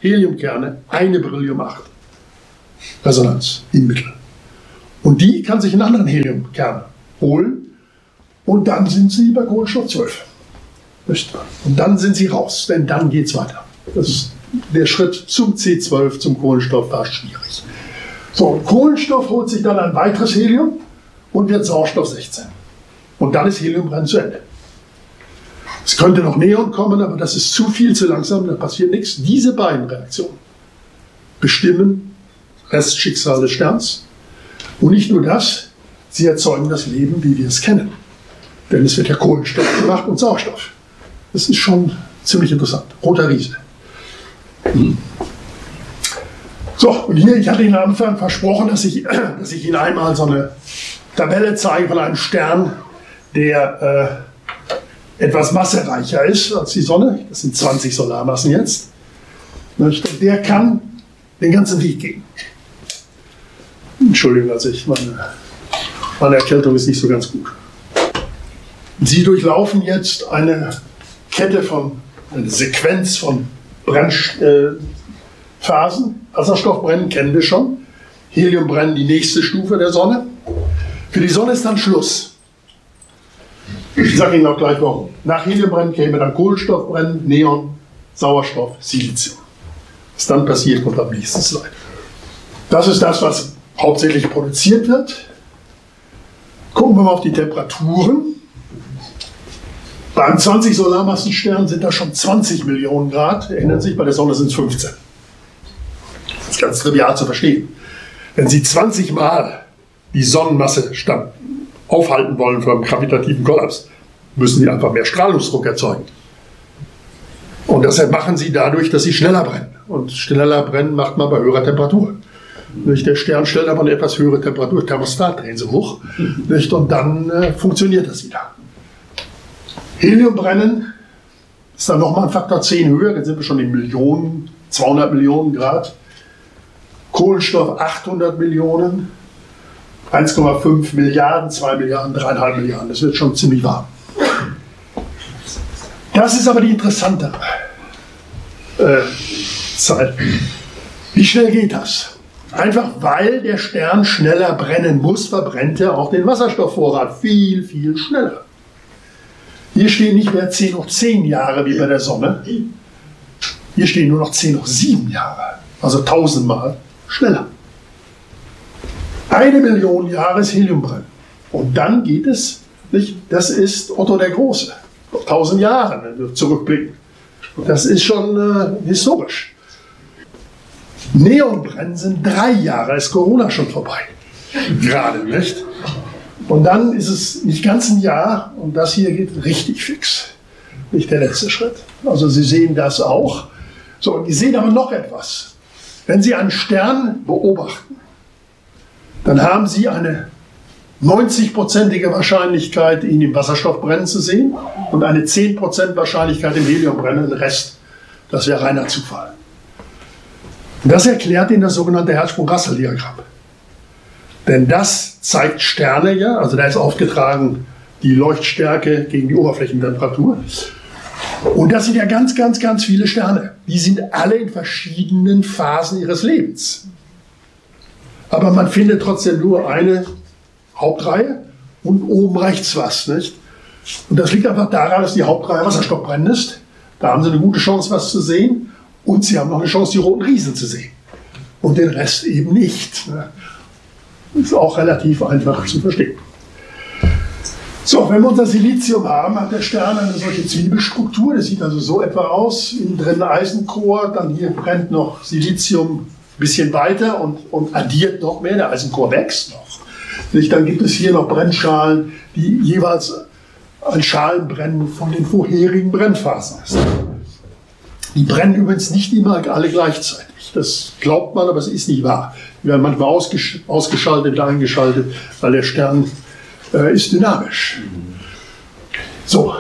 Heliumkerne, eine Beryllium acht Resonanz im Mittel. Und die kann sich einen anderen Heliumkern holen und dann sind sie bei Kohlenstoff zwölf. Und dann sind sie raus, denn dann geht es weiter. Das ist der Schritt zum C zwölf, zum Kohlenstoff, war schwierig. So, und Kohlenstoff holt sich dann ein weiteres Helium und wird Sauerstoff sechzehn. Und dann ist Heliumbrennen zu Ende. Es könnte noch Neon kommen, aber das ist zu viel, zu langsam, da passiert nichts. Diese beiden Reaktionen bestimmen Restschicksal des Sterns. Und nicht nur das, sie erzeugen das Leben, wie wir es kennen. Denn es wird ja Kohlenstoff gemacht und Sauerstoff. Das ist schon ziemlich interessant. Roter Riese. Hm. So, und hier, ich hatte Ihnen am Anfang versprochen, dass ich, dass ich Ihnen einmal so eine Tabelle zeige von einem Stern, der äh, etwas massereicher ist als die Sonne. Das sind zwanzig Solarmassen jetzt. Und der kann den ganzen Weg gehen. Entschuldigung, also ich, meine, meine Erkältung ist nicht so ganz gut. Sie durchlaufen jetzt eine Kette von, eine Sequenz von Brennphasen. Äh, Wasserstoffbrennen kennen wir schon. Heliumbrennen die nächste Stufe der Sonne. Für die Sonne ist dann Schluss. Ich sage Ihnen auch gleich warum. Nach Heliumbrennen käme dann Kohlenstoffbrennen, Neon, Sauerstoff, Silizium. Was dann passiert, kommt am nächsten Slide. Das ist das, was hauptsächlich produziert wird. Gucken wir mal auf die Temperaturen. Beim zwanzig Solarmassenstern sind das schon zwanzig Millionen Grad. Erinnern Sie sich, bei der Sonne sind es fünfzehn. Das ist ganz trivial zu verstehen. Wenn Sie zwanzig Mal die Sonnenmasse aufhalten wollen vom gravitativen Kollaps, müssen Sie einfach mehr Strahlungsdruck erzeugen. Und deshalb machen Sie dadurch, dass Sie schneller brennen. Und schneller brennen macht man bei höherer Temperatur. Der Stern stellt aber eine etwas höhere Temperatur, Thermostat drehen Sie hoch, und dann äh, funktioniert das wieder. Heliumbrennen ist dann nochmal ein Faktor zehn höher, dann sind wir schon in Millionen, zweihundert Millionen Grad. Kohlenstoff achthundert Millionen, eins Komma fünf Milliarden, zwei Milliarden, drei Komma fünf Milliarden, das wird schon ziemlich warm. Das ist aber die interessantere äh, Zeit. Wie schnell geht das? Einfach weil der Stern schneller brennen muss, verbrennt er auch den Wasserstoffvorrat viel, viel schneller. Hier stehen nicht mehr zehn hoch zehn Jahre wie bei der Sonne. Hier stehen nur noch zehn hoch sieben Jahre, also tausendmal schneller. Eine Million Jahre ist Heliumbrennen. Und dann geht es, nicht, das ist Otto der Große, tausend Jahre, wenn wir zurückblicken. Das ist schon äh, historisch. Neonbrennen sind drei Jahre, ist Corona schon vorbei. Gerade, nicht? Und dann ist es nicht ganz ein Jahr und das hier geht richtig fix. Nicht der letzte Schritt. Also Sie sehen das auch. So, und Sie sehen aber noch etwas. Wenn Sie einen Stern beobachten, dann haben Sie eine neunzig-prozentige Wahrscheinlichkeit, ihn im Wasserstoffbrennen zu sehen und eine zehn Prozent Wahrscheinlichkeit im Heliumbrennen. Den Rest, das wäre reiner Zufall. Und das erklärt Ihnen das sogenannte Hertzsprung-Russell-Diagramm. Denn das zeigt Sterne ja, also da ist aufgetragen die Leuchtstärke gegen die Oberflächentemperatur. Und das sind ja ganz, ganz, ganz viele Sterne. Die sind alle in verschiedenen Phasen ihres Lebens. Aber man findet trotzdem nur eine Hauptreihe und oben rechts was, nicht? Und das liegt einfach daran, dass die Hauptreihe Wasserstoffbrennen ist. Da haben Sie eine gute Chance, was zu sehen. Und Sie haben noch eine Chance, die roten Riesen zu sehen. Und den Rest eben nicht. Das ist auch relativ einfach zu verstehen. So, wenn wir unser Silizium haben, hat der Stern eine solche Zwiebelstruktur. Das sieht also so etwa aus. Innen drin Eisenchor, dann hier brennt noch Silizium ein bisschen weiter und, und addiert noch mehr. Der Eisenchor wächst noch. Dann gibt es hier noch Brennschalen, die jeweils ein Schalenbrennen von den vorherigen Brennphasen ist. Die brennen übrigens nicht immer alle gleichzeitig. Das glaubt man, aber es ist nicht wahr. Die werden manchmal ausgesch ausgeschaltet, wieder eingeschaltet, weil der Stern äh, ist dynamisch. So.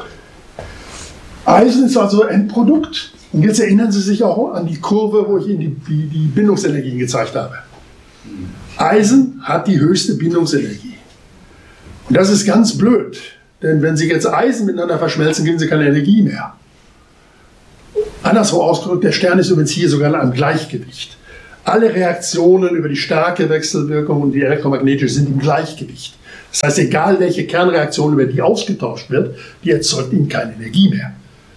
Eisen ist also Endprodukt. Und jetzt erinnern Sie sich auch an die Kurve, wo ich Ihnen die, die, die Bindungsenergien gezeigt habe. Eisen hat die höchste Bindungsenergie. Und das ist ganz blöd. Denn wenn Sie jetzt Eisen miteinander verschmelzen, kriegen Sie keine Energie mehr. Andersrum ausgedrückt, der Stern ist übrigens hier sogar in einem Gleichgewicht. Alle Reaktionen über die starke Wechselwirkung und die elektromagnetische sind im Gleichgewicht. Das heißt, egal welche Kernreaktion über die ausgetauscht wird, die erzeugt ihnen keine Energie mehr.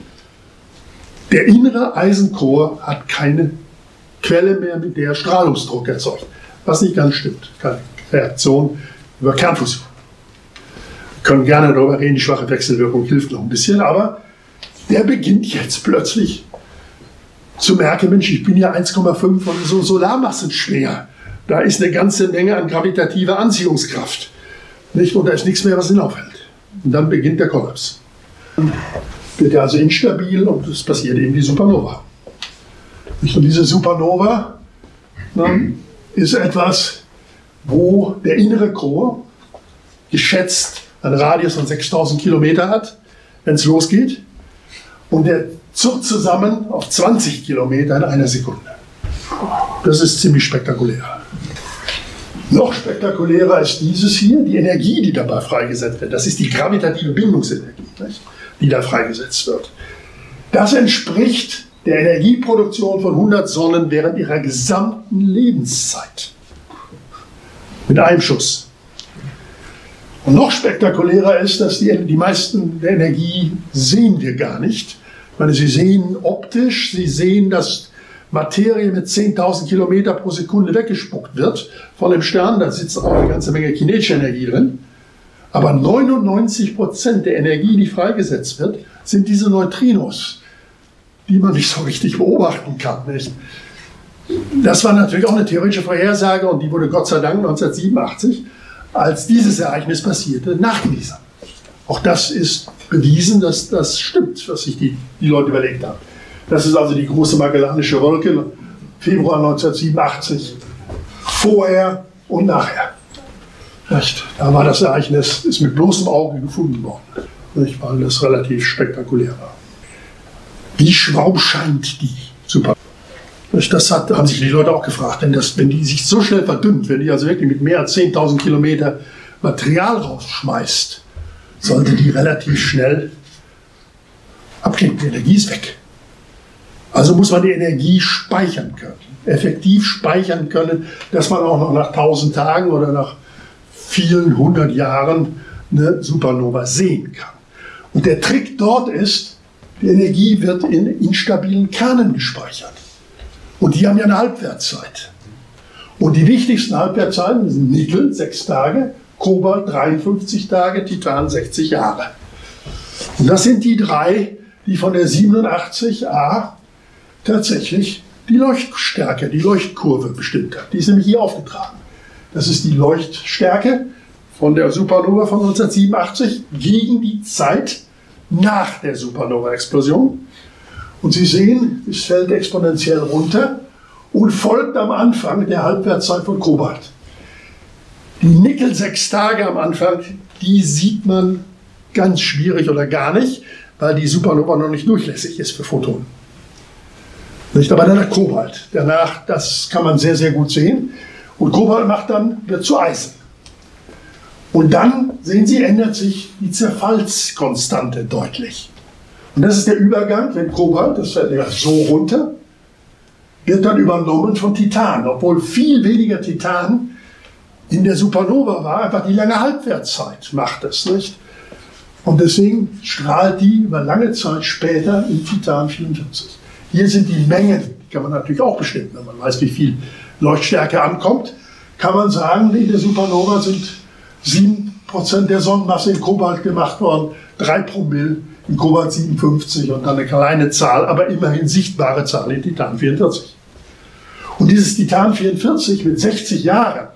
Der innere Eisencore hat keine Quelle mehr, mit der Strahlungsdruck erzeugt. Was nicht ganz stimmt. Keine Reaktion über Kernfusion. Wir können gerne darüber reden, die schwache Wechselwirkung hilft noch ein bisschen, aber der beginnt jetzt plötzlich zu merken, Mensch, ich bin ja eins Komma fünf von so Solarmassen schwer. Da ist eine ganze Menge an gravitativer Anziehungskraft. Nicht? Und da ist nichts mehr, was ihn aufhält. Und dann beginnt der Kollaps. Dann wird er also instabil und es passiert eben die Supernova. Und diese Supernova ne, ist etwas, wo der innere Core geschätzt einen Radius von sechstausend Kilometer hat, wenn es losgeht. Und der zuckt zusammen auf zwanzig Kilometer in einer Sekunde. Das ist ziemlich spektakulär. Noch spektakulärer ist dieses hier, die Energie, die dabei freigesetzt wird. Das ist die gravitative Bindungsenergie, nicht? Die da freigesetzt wird. Das entspricht der Energieproduktion von hundert Sonnen während ihrer gesamten Lebenszeit. Mit einem Schuss. Und noch spektakulärer ist, dass die, die meisten der Energie sehen wir gar nicht. Ich meine, Sie sehen optisch, Sie sehen, dass Materie mit zehntausend Kilometer pro Sekunde weggespuckt wird von dem Stern. Da sitzt auch eine ganze Menge kinetische Energie drin. Aber neunundneunzig Prozent der Energie, die freigesetzt wird, sind diese Neutrinos, die man nicht so richtig beobachten kann. Nicht? Das war natürlich auch eine theoretische Vorhersage und die wurde Gott sei Dank neunzehnhundertsiebenundachtzig, als dieses Ereignis passierte, nachgewiesen. Auch das ist bewiesen, dass das stimmt, was sich die, die Leute überlegt haben. Das ist also die große Magellanische Wolke, Februar neunzehnhundertsiebenundachtzig, vorher und nachher. Nicht? Da war das Ereignis, ist mit bloßem Auge gefunden worden, nicht? Weil das relativ spektakulär war. Wie schwamm scheint die Supernova? Das hat, haben sich die Leute auch gefragt, denn das, wenn die sich so schnell verdünnt, wenn die also wirklich mit mehr als zehntausend Kilometer Material rausschmeißt, sollte die relativ schnell abklingen. Die Energie ist weg. Also muss man die Energie speichern können, effektiv speichern können, dass man auch noch nach tausend Tagen oder nach vielen hundert Jahren eine Supernova sehen kann. Und der Trick dort ist, die Energie wird in instabilen Kernen gespeichert. Und die haben ja eine Halbwertszeit. Und die wichtigsten Halbwertzeiten sind Nickel, sechs Tage, Kobalt, dreiundfünfzig Tage, Titan, sechzig Jahre. Und das sind die drei, die von der siebenundachtzig A tatsächlich die Leuchtstärke, die Leuchtkurve bestimmt hat. Die ist nämlich hier aufgetragen. Das ist die Leuchtstärke von der Supernova von neunzehnhundertsiebenundachtzig gegen die Zeit nach der Supernova-Explosion. Und Sie sehen, es fällt exponentiell runter und folgt am Anfang der Halbwertszeit von Kobalt. Die Nickel sechs Tage am Anfang, die sieht man ganz schwierig oder gar nicht, weil die Supernova noch nicht durchlässig ist für Photonen. Nicht? Aber dann der Kobalt. Danach, das kann man sehr, sehr gut sehen. Und Kobalt macht dann, wird zu Eisen. Und dann, sehen Sie, ändert sich die Zerfallskonstante deutlich. Und das ist der Übergang, wenn Kobalt, das fällt ja so runter, wird dann übernommen von Titan. Obwohl viel weniger Titan in der Supernova war, einfach die lange Halbwertszeit macht es, nicht? Und deswegen strahlt die über lange Zeit später in Titan vierundvierzig. Hier sind die Mengen, die kann man natürlich auch bestimmen, wenn man weiß, wie viel Leuchtstärke ankommt, kann man sagen, in der Supernova sind sieben Prozent der Sonnenmasse in Kobalt gemacht worden, drei Promille in Kobalt siebenundfünfzig und dann eine kleine Zahl, aber immerhin sichtbare Zahl in Titan vierundvierzig. Und dieses Titan vierundvierzig mit sechzig Jahren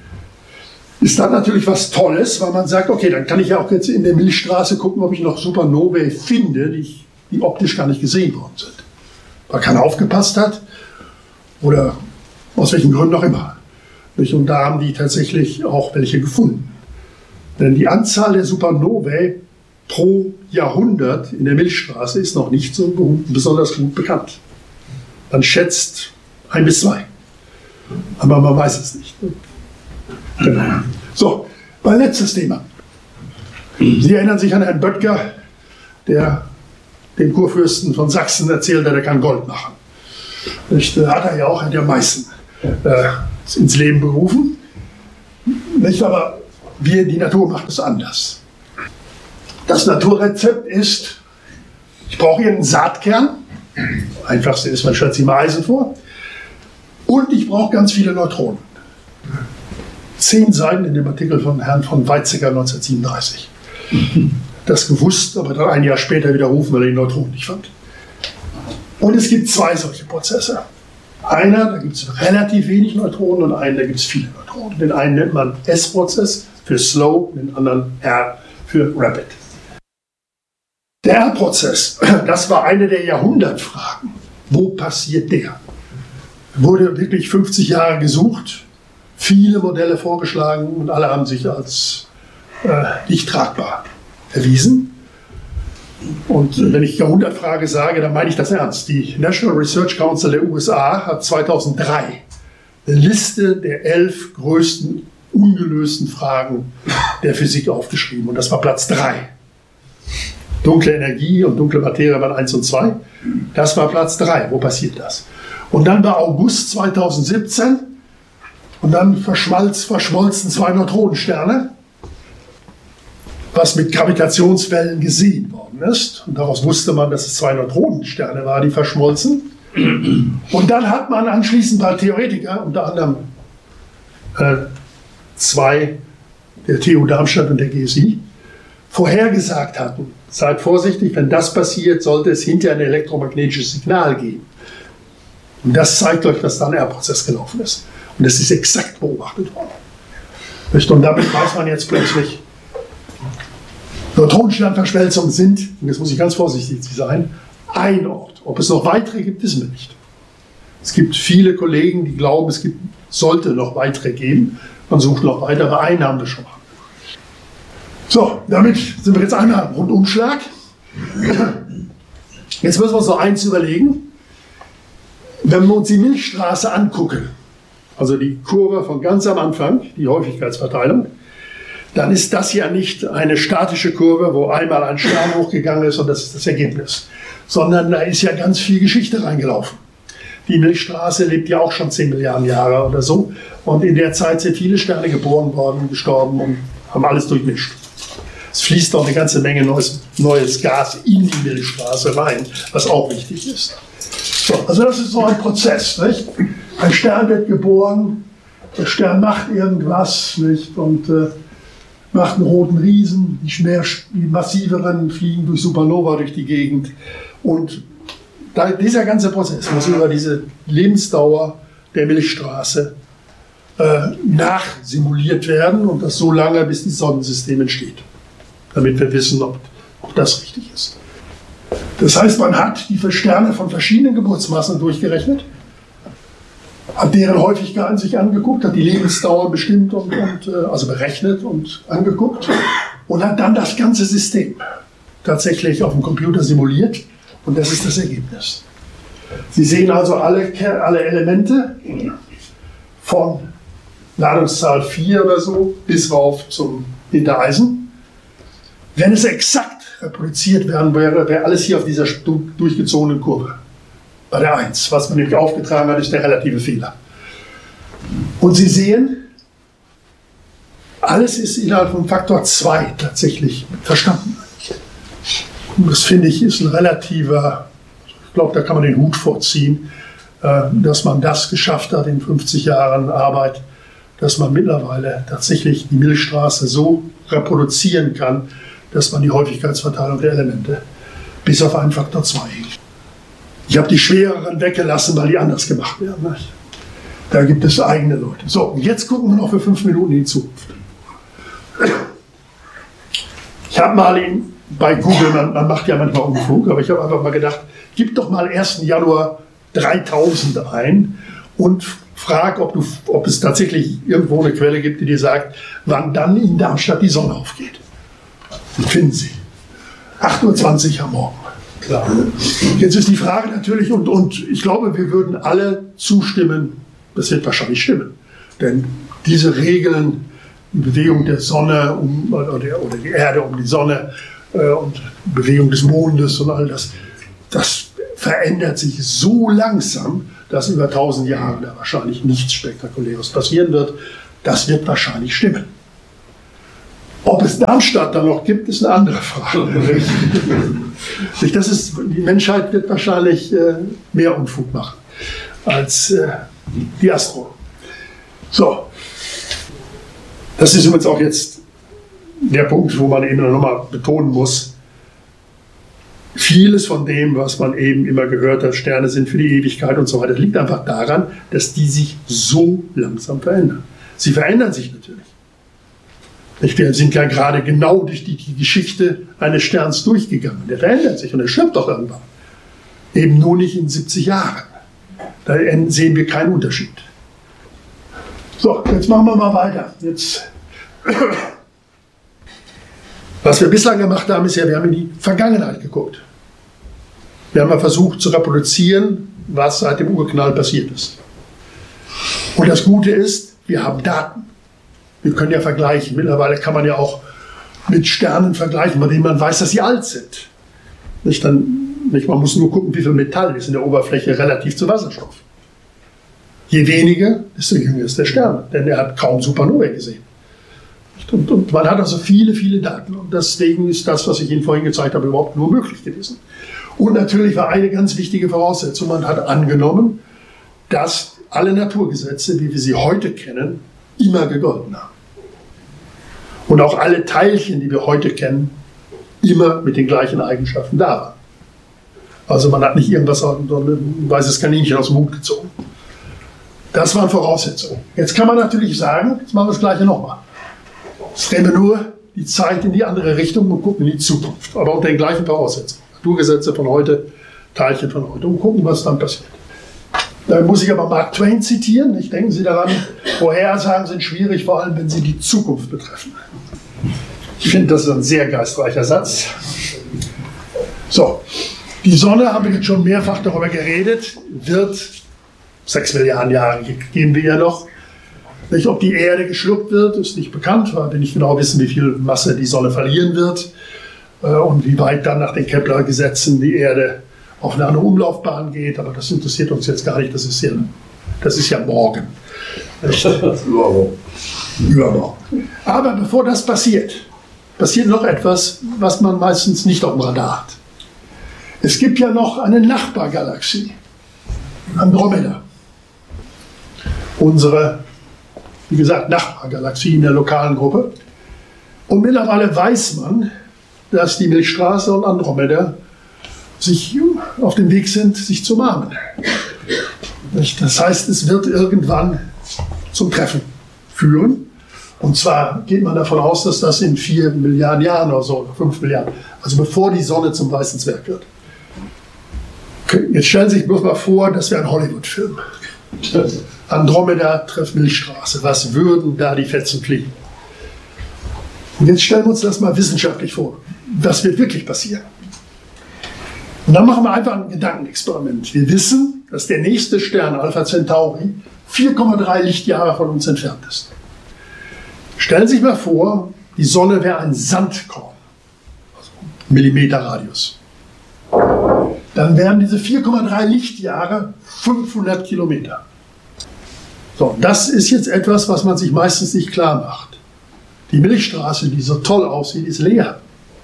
ist dann natürlich was Tolles, weil man sagt, okay, dann kann ich ja auch jetzt in der Milchstraße gucken, ob ich noch Supernovae finde, die, die optisch gar nicht gesehen worden sind. Weil keiner aufgepasst hat oder aus welchen Gründen auch immer. Und da haben die tatsächlich auch welche gefunden. Denn die Anzahl der Supernovae pro Jahrhundert in der Milchstraße ist noch nicht so besonders gut bekannt. Man schätzt ein bis zwei. Aber man weiß es nicht. Genau. So, mein letztes Thema. Sie erinnern sich an Herrn Böttger, der dem Kurfürsten von Sachsen erzählt hat, er kann Gold machen. Nicht? Hat er ja auch, hat ja Meißen äh, ins Leben berufen. Nicht? Aber wir, die Natur macht es anders. Das Naturrezept ist, ich brauche hier einen Saatkern. Einfachste ist, man stellt sich mal Eisen vor. Und ich brauche ganz viele Neutronen. Zehn Seiten in dem Artikel von Herrn von Weizsäcker neunzehnhundertsiebenunddreißig. Das gewusst, aber dann ein Jahr später widerrufen, weil er die Neutronen nicht fand. Und es gibt zwei solche Prozesse. Einer, da gibt es relativ wenig Neutronen und einen, da gibt es viele Neutronen. Den einen nennt man S-Prozess für Slow, den anderen R für Rapid. Der R-Prozess, das war eine der Jahrhundertfragen. Wo passiert der? Wurde wirklich fünfzig Jahre gesucht, viele Modelle vorgeschlagen und alle haben sich als äh, nicht tragbar erwiesen. Und wenn ich Jahrhundertfrage sage, dann meine ich das ernst. Die National Research Council der U S A hat zweitausenddrei eine Liste der elf größten ungelösten Fragen der Physik aufgeschrieben und das war Platz drei. Dunkle Energie und dunkle Materie waren eins und zwei. Das war Platz drei. Wo passiert das? Und dann war August zweitausendsiebzehn und dann verschmalz, verschmolzen zwei Neutronensterne, was mit Gravitationswellen gesehen worden ist. Und daraus wusste man, dass es zwei Neutronensterne waren, die verschmolzen. Und dann hat man anschließend bei Theoretiker, unter anderem äh, zwei, der T U Darmstadt und der G S I, vorhergesagt hatten, seid vorsichtig, wenn das passiert, sollte es hinterher ein elektromagnetisches Signal geben. Und das zeigt euch, dass da ein R-Prozess gelaufen ist. Und das ist exakt beobachtet worden. Und damit weiß man jetzt plötzlich, Neutronensternverschmelzungen sind, und jetzt muss ich ganz vorsichtig sein, ein Ort. Ob es noch weitere gibt, wissen wir nicht. Es gibt viele Kollegen, die glauben, es gibt, sollte noch weitere geben. Man sucht noch weitere, einen haben wir schon mal. So, damit sind wir jetzt einmal am Rundumschlag. Jetzt müssen wir uns noch eins überlegen. Wenn wir uns die Milchstraße angucken, also die Kurve von ganz am Anfang, die Häufigkeitsverteilung, dann ist das ja nicht eine statische Kurve, wo einmal ein Stern hochgegangen ist und das ist das Ergebnis, sondern da ist ja ganz viel Geschichte reingelaufen. Die Milchstraße lebt ja auch schon zehn Milliarden Jahre oder so und in der Zeit sind viele Sterne geboren worden, gestorben und haben alles durchmischt. Es fließt auch eine ganze Menge neues, neues Gas in die Milchstraße rein, was auch wichtig ist. So, also das ist so ein Prozess. Nicht? Ein Stern wird geboren, der Stern macht irgendwas nicht? Und äh, macht einen roten Riesen, die, mehr, die massiveren fliegen durch Supernova durch die Gegend. Und da, dieser ganze Prozess muss über diese Lebensdauer der Milchstraße äh, nachsimuliert werden und das so lange, bis das Sonnensystem entsteht, damit wir wissen, ob, ob das richtig ist. Das heißt, man hat die Sterne von verschiedenen Geburtsmassen durchgerechnet, hat deren Häufigkeiten sich angeguckt, hat die Lebensdauer bestimmt und, und also berechnet und angeguckt und hat dann das ganze System tatsächlich auf dem Computer simuliert und das ist das Ergebnis. Sie sehen also alle, alle Elemente von Ladungszahl vier oder so bis rauf zum Hintereisen. Wenn es exakt reproduziert werden wäre, wäre alles hier auf dieser durchgezogenen Kurve. Bei der eins. Was man nämlich aufgetragen hat, ist der relative Fehler. Und Sie sehen, alles ist innerhalb von Faktor zwei tatsächlich verstanden. Und das finde ich ist ein relativer, ich glaube, da kann man den Hut vorziehen, dass man das geschafft hat in fünfzig Jahren Arbeit, dass man mittlerweile tatsächlich die Milchstraße so reproduzieren kann, dass man die Häufigkeitsverteilung der Elemente bis auf einen Faktor zwei. Ich habe die schwereren weggelassen, weil die anders gemacht werden. Nicht? Da gibt es eigene Leute. So, und jetzt gucken wir noch für fünf Minuten in die Zukunft. Ich habe mal in, bei Google, man, man macht ja manchmal Unfug, aber ich habe einfach mal gedacht, gib doch mal ersten Januar dreitausend ein und frag, ob, du, ob es tatsächlich irgendwo eine Quelle gibt, die dir sagt, wann dann in Darmstadt die Sonne aufgeht. Die finden Sie. acht Uhr zwanzig am Morgen. Klar. Jetzt ist die Frage natürlich, und, und ich glaube, wir würden alle zustimmen, das wird wahrscheinlich stimmen. Denn diese Regeln, die Bewegung der Sonne um, oder, oder die Erde um die Sonne äh, und Bewegung des Mondes und all das, das verändert sich so langsam, dass über tausend Jahre da wahrscheinlich nichts Spektakuläres passieren wird. Das wird wahrscheinlich stimmen. Ob es Darmstadt dann noch gibt, ist eine andere Frage. Das ist, die Menschheit wird wahrscheinlich äh, mehr Unfug machen als äh, die Astronomen. So, das ist übrigens auch jetzt der Punkt, wo man eben nochmal betonen muss, vieles von dem, was man eben immer gehört hat, Sterne sind für die Ewigkeit und so weiter, liegt einfach daran, dass die sich so langsam verändern. Sie verändern sich natürlich. Wir sind ja gerade genau durch die, die Geschichte eines Sterns durchgegangen. Der verändert sich und er stirbt doch irgendwann. Eben nur nicht in siebzig Jahren. Da sehen wir keinen Unterschied. So, jetzt machen wir mal weiter. Jetzt. Was wir bislang gemacht haben, ist ja, wir haben in die Vergangenheit geguckt. Wir haben mal versucht zu reproduzieren, was seit dem Urknall passiert ist. Und das Gute ist, wir haben Daten. Wir können ja vergleichen. Mittlerweile kann man ja auch mit Sternen vergleichen, bei denen man weiß, dass sie alt sind. Nicht dann, nicht, man muss nur gucken, wie viel Metall ist in der Oberfläche relativ zu Wasserstoff. Je weniger, desto jünger ist der Stern, denn er hat kaum Supernovae gesehen. Und, und man hat also viele, viele Daten. Und deswegen ist das, was ich Ihnen vorhin gezeigt habe, überhaupt nur möglich gewesen. Und natürlich war eine ganz wichtige Voraussetzung, man hat angenommen, dass alle Naturgesetze, wie wir sie heute kennen, immer gegolten haben. Und auch alle Teilchen, die wir heute kennen, immer mit den gleichen Eigenschaften da waren. Also man hat nicht irgendwas, so ein weißes Kaninchen aus dem Hut gezogen. Das waren Voraussetzungen. Jetzt kann man natürlich sagen, jetzt machen wir das Gleiche nochmal. Jetzt drehen wir nur die Zeit in die andere Richtung und gucken in die Zukunft. Aber unter den gleichen Voraussetzungen. Naturgesetze von heute, Teilchen von heute und gucken, was dann passiert. Da muss ich aber Mark Twain zitieren. Nicht? Denken Sie daran, Vorhersagen sind schwierig, vor allem wenn sie die Zukunft betreffen. Ich finde, das ist ein sehr geistreicher Satz. So, die Sonne, haben wir jetzt schon mehrfach darüber geredet, wird sechs Milliarden Jahre geben wir ja noch. Nicht, ob die Erde geschluckt wird, ist nicht bekannt, weil wir nicht genau wissen, wie viel Masse die Sonne verlieren wird und wie weit dann nach den Kepler-Gesetzen die Erde auf eine andere Umlaufbahn geht, aber das interessiert uns jetzt gar nicht, das ist ja, das ist ja morgen. Übermorgen. Aber bevor das passiert, passiert noch etwas, was man meistens nicht auf dem Radar hat. Es gibt ja noch eine Nachbargalaxie, Andromeda. Unsere, wie gesagt, Nachbargalaxie in der lokalen Gruppe. Und mittlerweile weiß man, dass die Milchstraße und Andromeda sich auf dem Weg sind, sich zu umarmen. Das heißt, es wird irgendwann zum Treffen führen. Und zwar geht man davon aus, dass das in vier Milliarden Jahren oder so, oder fünf Milliarden, also bevor die Sonne zum weißen Zwerg wird. Jetzt stellen Sie sich bloß mal vor, das wäre ein Hollywood-Film. Andromeda trifft Milchstraße. Was würden da die Fetzen fliegen? Und jetzt stellen wir uns das mal wissenschaftlich vor. Was wird wirklich passieren? Und dann machen wir einfach ein Gedankenexperiment. Wir wissen, dass der nächste Stern, Alpha Centauri, vier Komma drei Lichtjahre von uns entfernt ist. Stellen Sie sich mal vor, die Sonne wäre ein Sandkorn, also Millimeter Radius. Dann wären diese vier Komma drei Lichtjahre fünfhundert Kilometer. So, das ist jetzt etwas, was man sich meistens nicht klar macht. Die Milchstraße, die so toll aussieht, ist leer.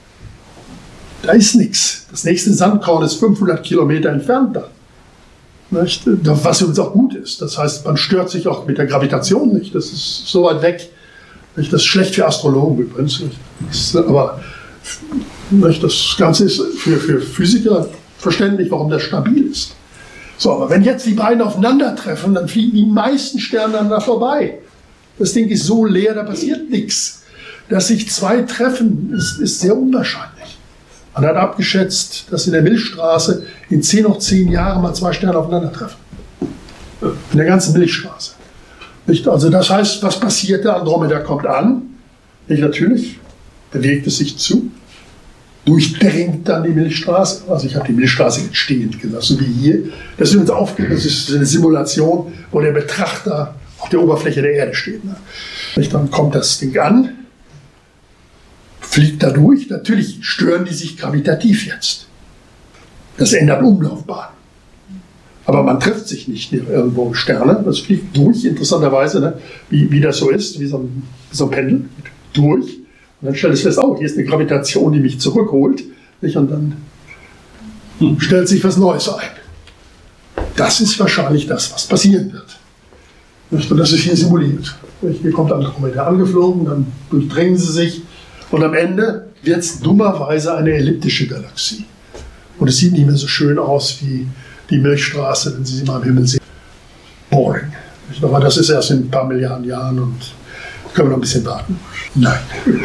Da ist nichts. Das nächste Sandkorn ist fünfhundert Kilometer entfernt da. Nicht? Was übrigens auch gut ist. Das heißt, man stört sich auch mit der Gravitation nicht. Das ist so weit weg. Nicht? Das ist schlecht für Astrologen übrigens. Nicht? Das, aber nicht? Das Ganze ist für, für Physiker verständlich, warum das stabil ist. So, aber wenn jetzt die beiden aufeinandertreffen, dann fliegen die meisten Sterne dann da vorbei. Das Ding ist so leer, da passiert nichts. Dass sich zwei treffen, ist, ist sehr unwahrscheinlich. Man hat abgeschätzt, dass in der Milchstraße in zehn hoch zehn Jahren mal zwei Sterne aufeinandertreffen. In der ganzen Milchstraße. Nicht? Also das heißt, was passiert? Der Andromeda kommt an. Nicht natürlich, bewegt es sich zu, durchdringt dann die Milchstraße. Also ich habe die Milchstraße jetzt stehend gelassen, wie hier. Das ist, auf, das ist eine Simulation, wo der Betrachter auf der Oberfläche der Erde steht. Ne? Nicht? Dann kommt das Ding an, fliegt da durch. Natürlich stören die sich gravitativ jetzt. Das ändert Umlaufbahn. Aber man trifft sich nicht irgendwo im Sterne, das fliegt durch, interessanterweise, ne? wie, wie das so ist, wie so ein, wie so ein Pendel, durch. Und dann stellt es fest, oh, hier ist eine Gravitation, die mich zurückholt. Nicht? Und dann hm. stellt sich was Neues ein. Das ist wahrscheinlich das, was passieren wird. Nicht? Und das ist hier simuliert. Nicht? Hier kommt ein Komet angeflogen, dann durchdringen sie sich. Und am Ende wird es dummerweise eine elliptische Galaxie. Und es sieht nicht mehr so schön aus wie die Milchstraße, wenn Sie sie mal im Himmel sehen. Boring. Aber das ist erst in ein paar Milliarden Jahren und können wir noch ein bisschen warten. Nein.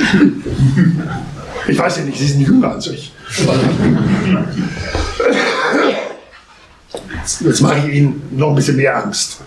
Ich weiß ja nicht, Sie sind jünger als ich. Jetzt mache ich Ihnen noch ein bisschen mehr Angst.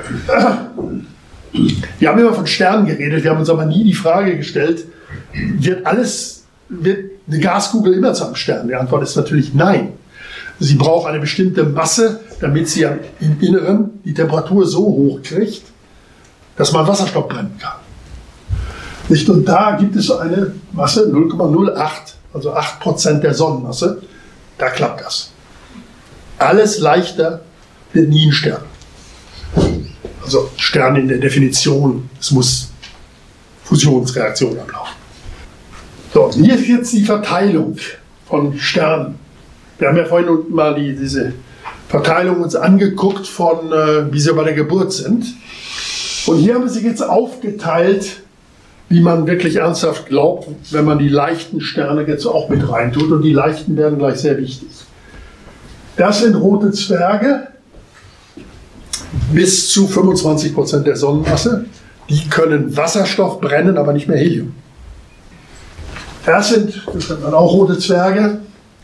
Wir haben immer von Sternen geredet, wir haben uns aber nie die Frage gestellt, wird alles, wird eine Gaskugel immer zu einem Stern? Die Antwort ist natürlich nein. Sie braucht eine bestimmte Masse, damit sie im Inneren die Temperatur so hoch kriegt, dass man Wasserstoff brennen kann. Nicht? Und da gibt es eine Masse, null Komma null acht, also acht Prozent der Sonnenmasse, da klappt das. Alles leichter wird nie ein Stern. Also Stern in der Definition, es muss Fusionsreaktion ablaufen. So, hier ist jetzt die Verteilung von Sternen. Wir haben ja vorhin mal die, diese Verteilung uns angeguckt, von, äh, wie sie bei der Geburt sind. Und hier haben wir sie jetzt aufgeteilt, wie man wirklich ernsthaft glaubt, wenn man die leichten Sterne jetzt auch mit reintut. Und die leichten werden gleich sehr wichtig. Das sind rote Zwerge, bis zu fünfundzwanzig Prozent der Sonnenmasse. Die können Wasserstoff brennen, aber nicht mehr Helium. Das sind, das sind dann auch rote Zwerge,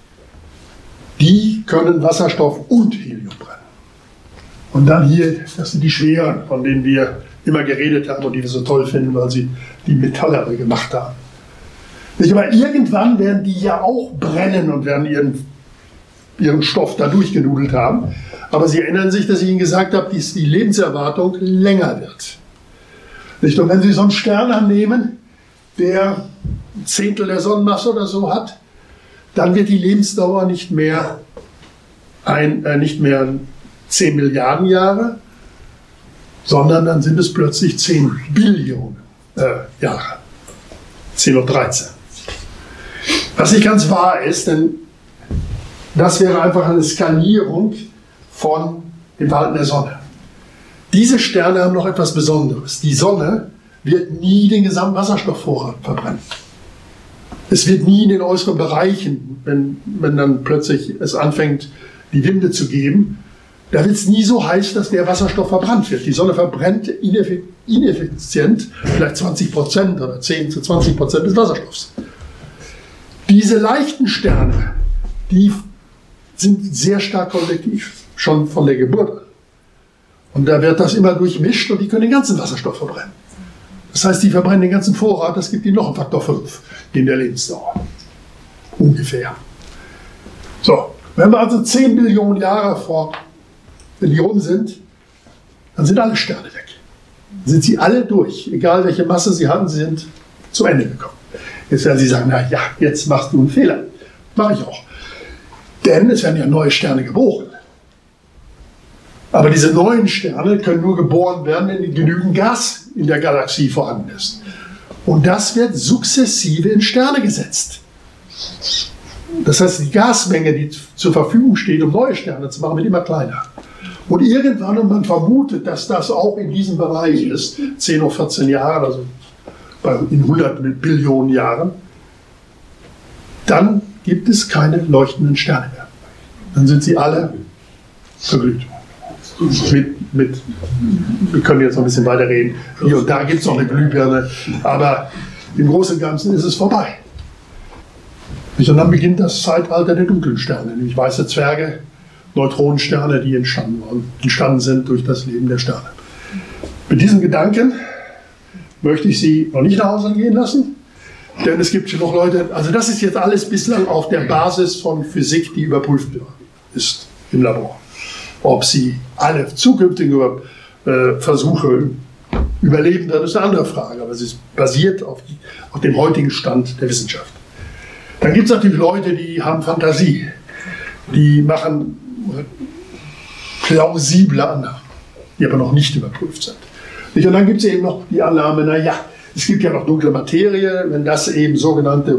die können Wasserstoff und Helium brennen. Und dann hier, das sind die schweren, von denen wir immer geredet haben und die wir so toll finden, weil sie die Metalle gemacht haben. Aber irgendwann werden die ja auch brennen und werden ihren, ihren Stoff da durchgenudelt haben. Aber Sie erinnern sich, dass ich Ihnen gesagt habe, dass die Lebenserwartung länger wird. Nicht? Und wenn Sie so einen Stern nehmen, der ein Zehntel der Sonnenmasse oder so hat, dann wird die Lebensdauer nicht mehr, ein, äh, nicht mehr zehn Milliarden Jahre, sondern dann sind es plötzlich zehn Billionen äh, Jahre. zehn und dreizehn. Was nicht ganz wahr ist, denn das wäre einfach eine Skalierung von dem Verhalten der Sonne. Diese Sterne haben noch etwas Besonderes. Die Sonne wird nie den gesamten Wasserstoffvorrat verbrennen. Es wird nie in den äußeren Bereichen, wenn, wenn dann plötzlich es anfängt, die Winde zu geben, da wird es nie so heiß, dass der Wasserstoff verbrannt wird. Die Sonne verbrennt ineffizient vielleicht zwanzig Prozent oder zehn zu zwanzig Prozent des Wasserstoffs. Diese leichten Sterne, die sind sehr stark konvektiv, schon von der Geburt an. Und da wird das immer durchmischt und die können den ganzen Wasserstoff verbrennen. Das heißt, die verbrennen den ganzen Vorrat, das gibt ihnen noch einen Faktor fünf in der Lebensdauer. Ungefähr. So, wenn wir also zehn Billionen Jahre vor, wenn die rum sind, dann sind alle Sterne weg. Dann sind sie alle durch. Egal welche Masse sie hatten, sie sind zu Ende gekommen. Jetzt werden Sie sagen, na ja, jetzt machst du einen Fehler. Mache ich auch. Denn es werden ja neue Sterne geboren. Aber diese neuen Sterne können nur geboren werden, wenn genügend Gas in der Galaxie vorhanden ist. Und das wird sukzessive in Sterne gesetzt. Das heißt, die Gasmenge, die zur Verfügung steht, um neue Sterne zu machen, wird immer kleiner. Und irgendwann, und man vermutet, dass das auch in diesem Bereich ist, zehn oder vierzehn Jahre, also in hundert Billionen Jahren, dann gibt es keine leuchtenden Sterne mehr. Dann sind sie alle verglüht. Mit, mit, wir können jetzt noch ein bisschen weiter reden. Hier und da gibt es noch eine Glühbirne, aber im Großen und Ganzen ist es vorbei. Und dann beginnt das Zeitalter der dunklen Sterne, nämlich weiße Zwerge, Neutronensterne, die entstanden, waren, entstanden sind durch das Leben der Sterne. Mit diesen Gedanken möchte ich Sie noch nicht nach Hause gehen lassen, denn es gibt noch Leute, also das ist jetzt alles bislang auf der Basis von Physik, die überprüft ist im Labor. Ob sie alle zukünftigen äh, Versuche überleben, das ist eine andere Frage, aber sie ist basiert auf, die, auf dem heutigen Stand der Wissenschaft. Dann gibt es natürlich Leute, die haben Fantasie. Die machen plausible Annahmen, die aber noch nicht überprüft sind. Und dann gibt es eben noch die Annahme, naja, es gibt ja noch dunkle Materie, wenn das eben sogenannte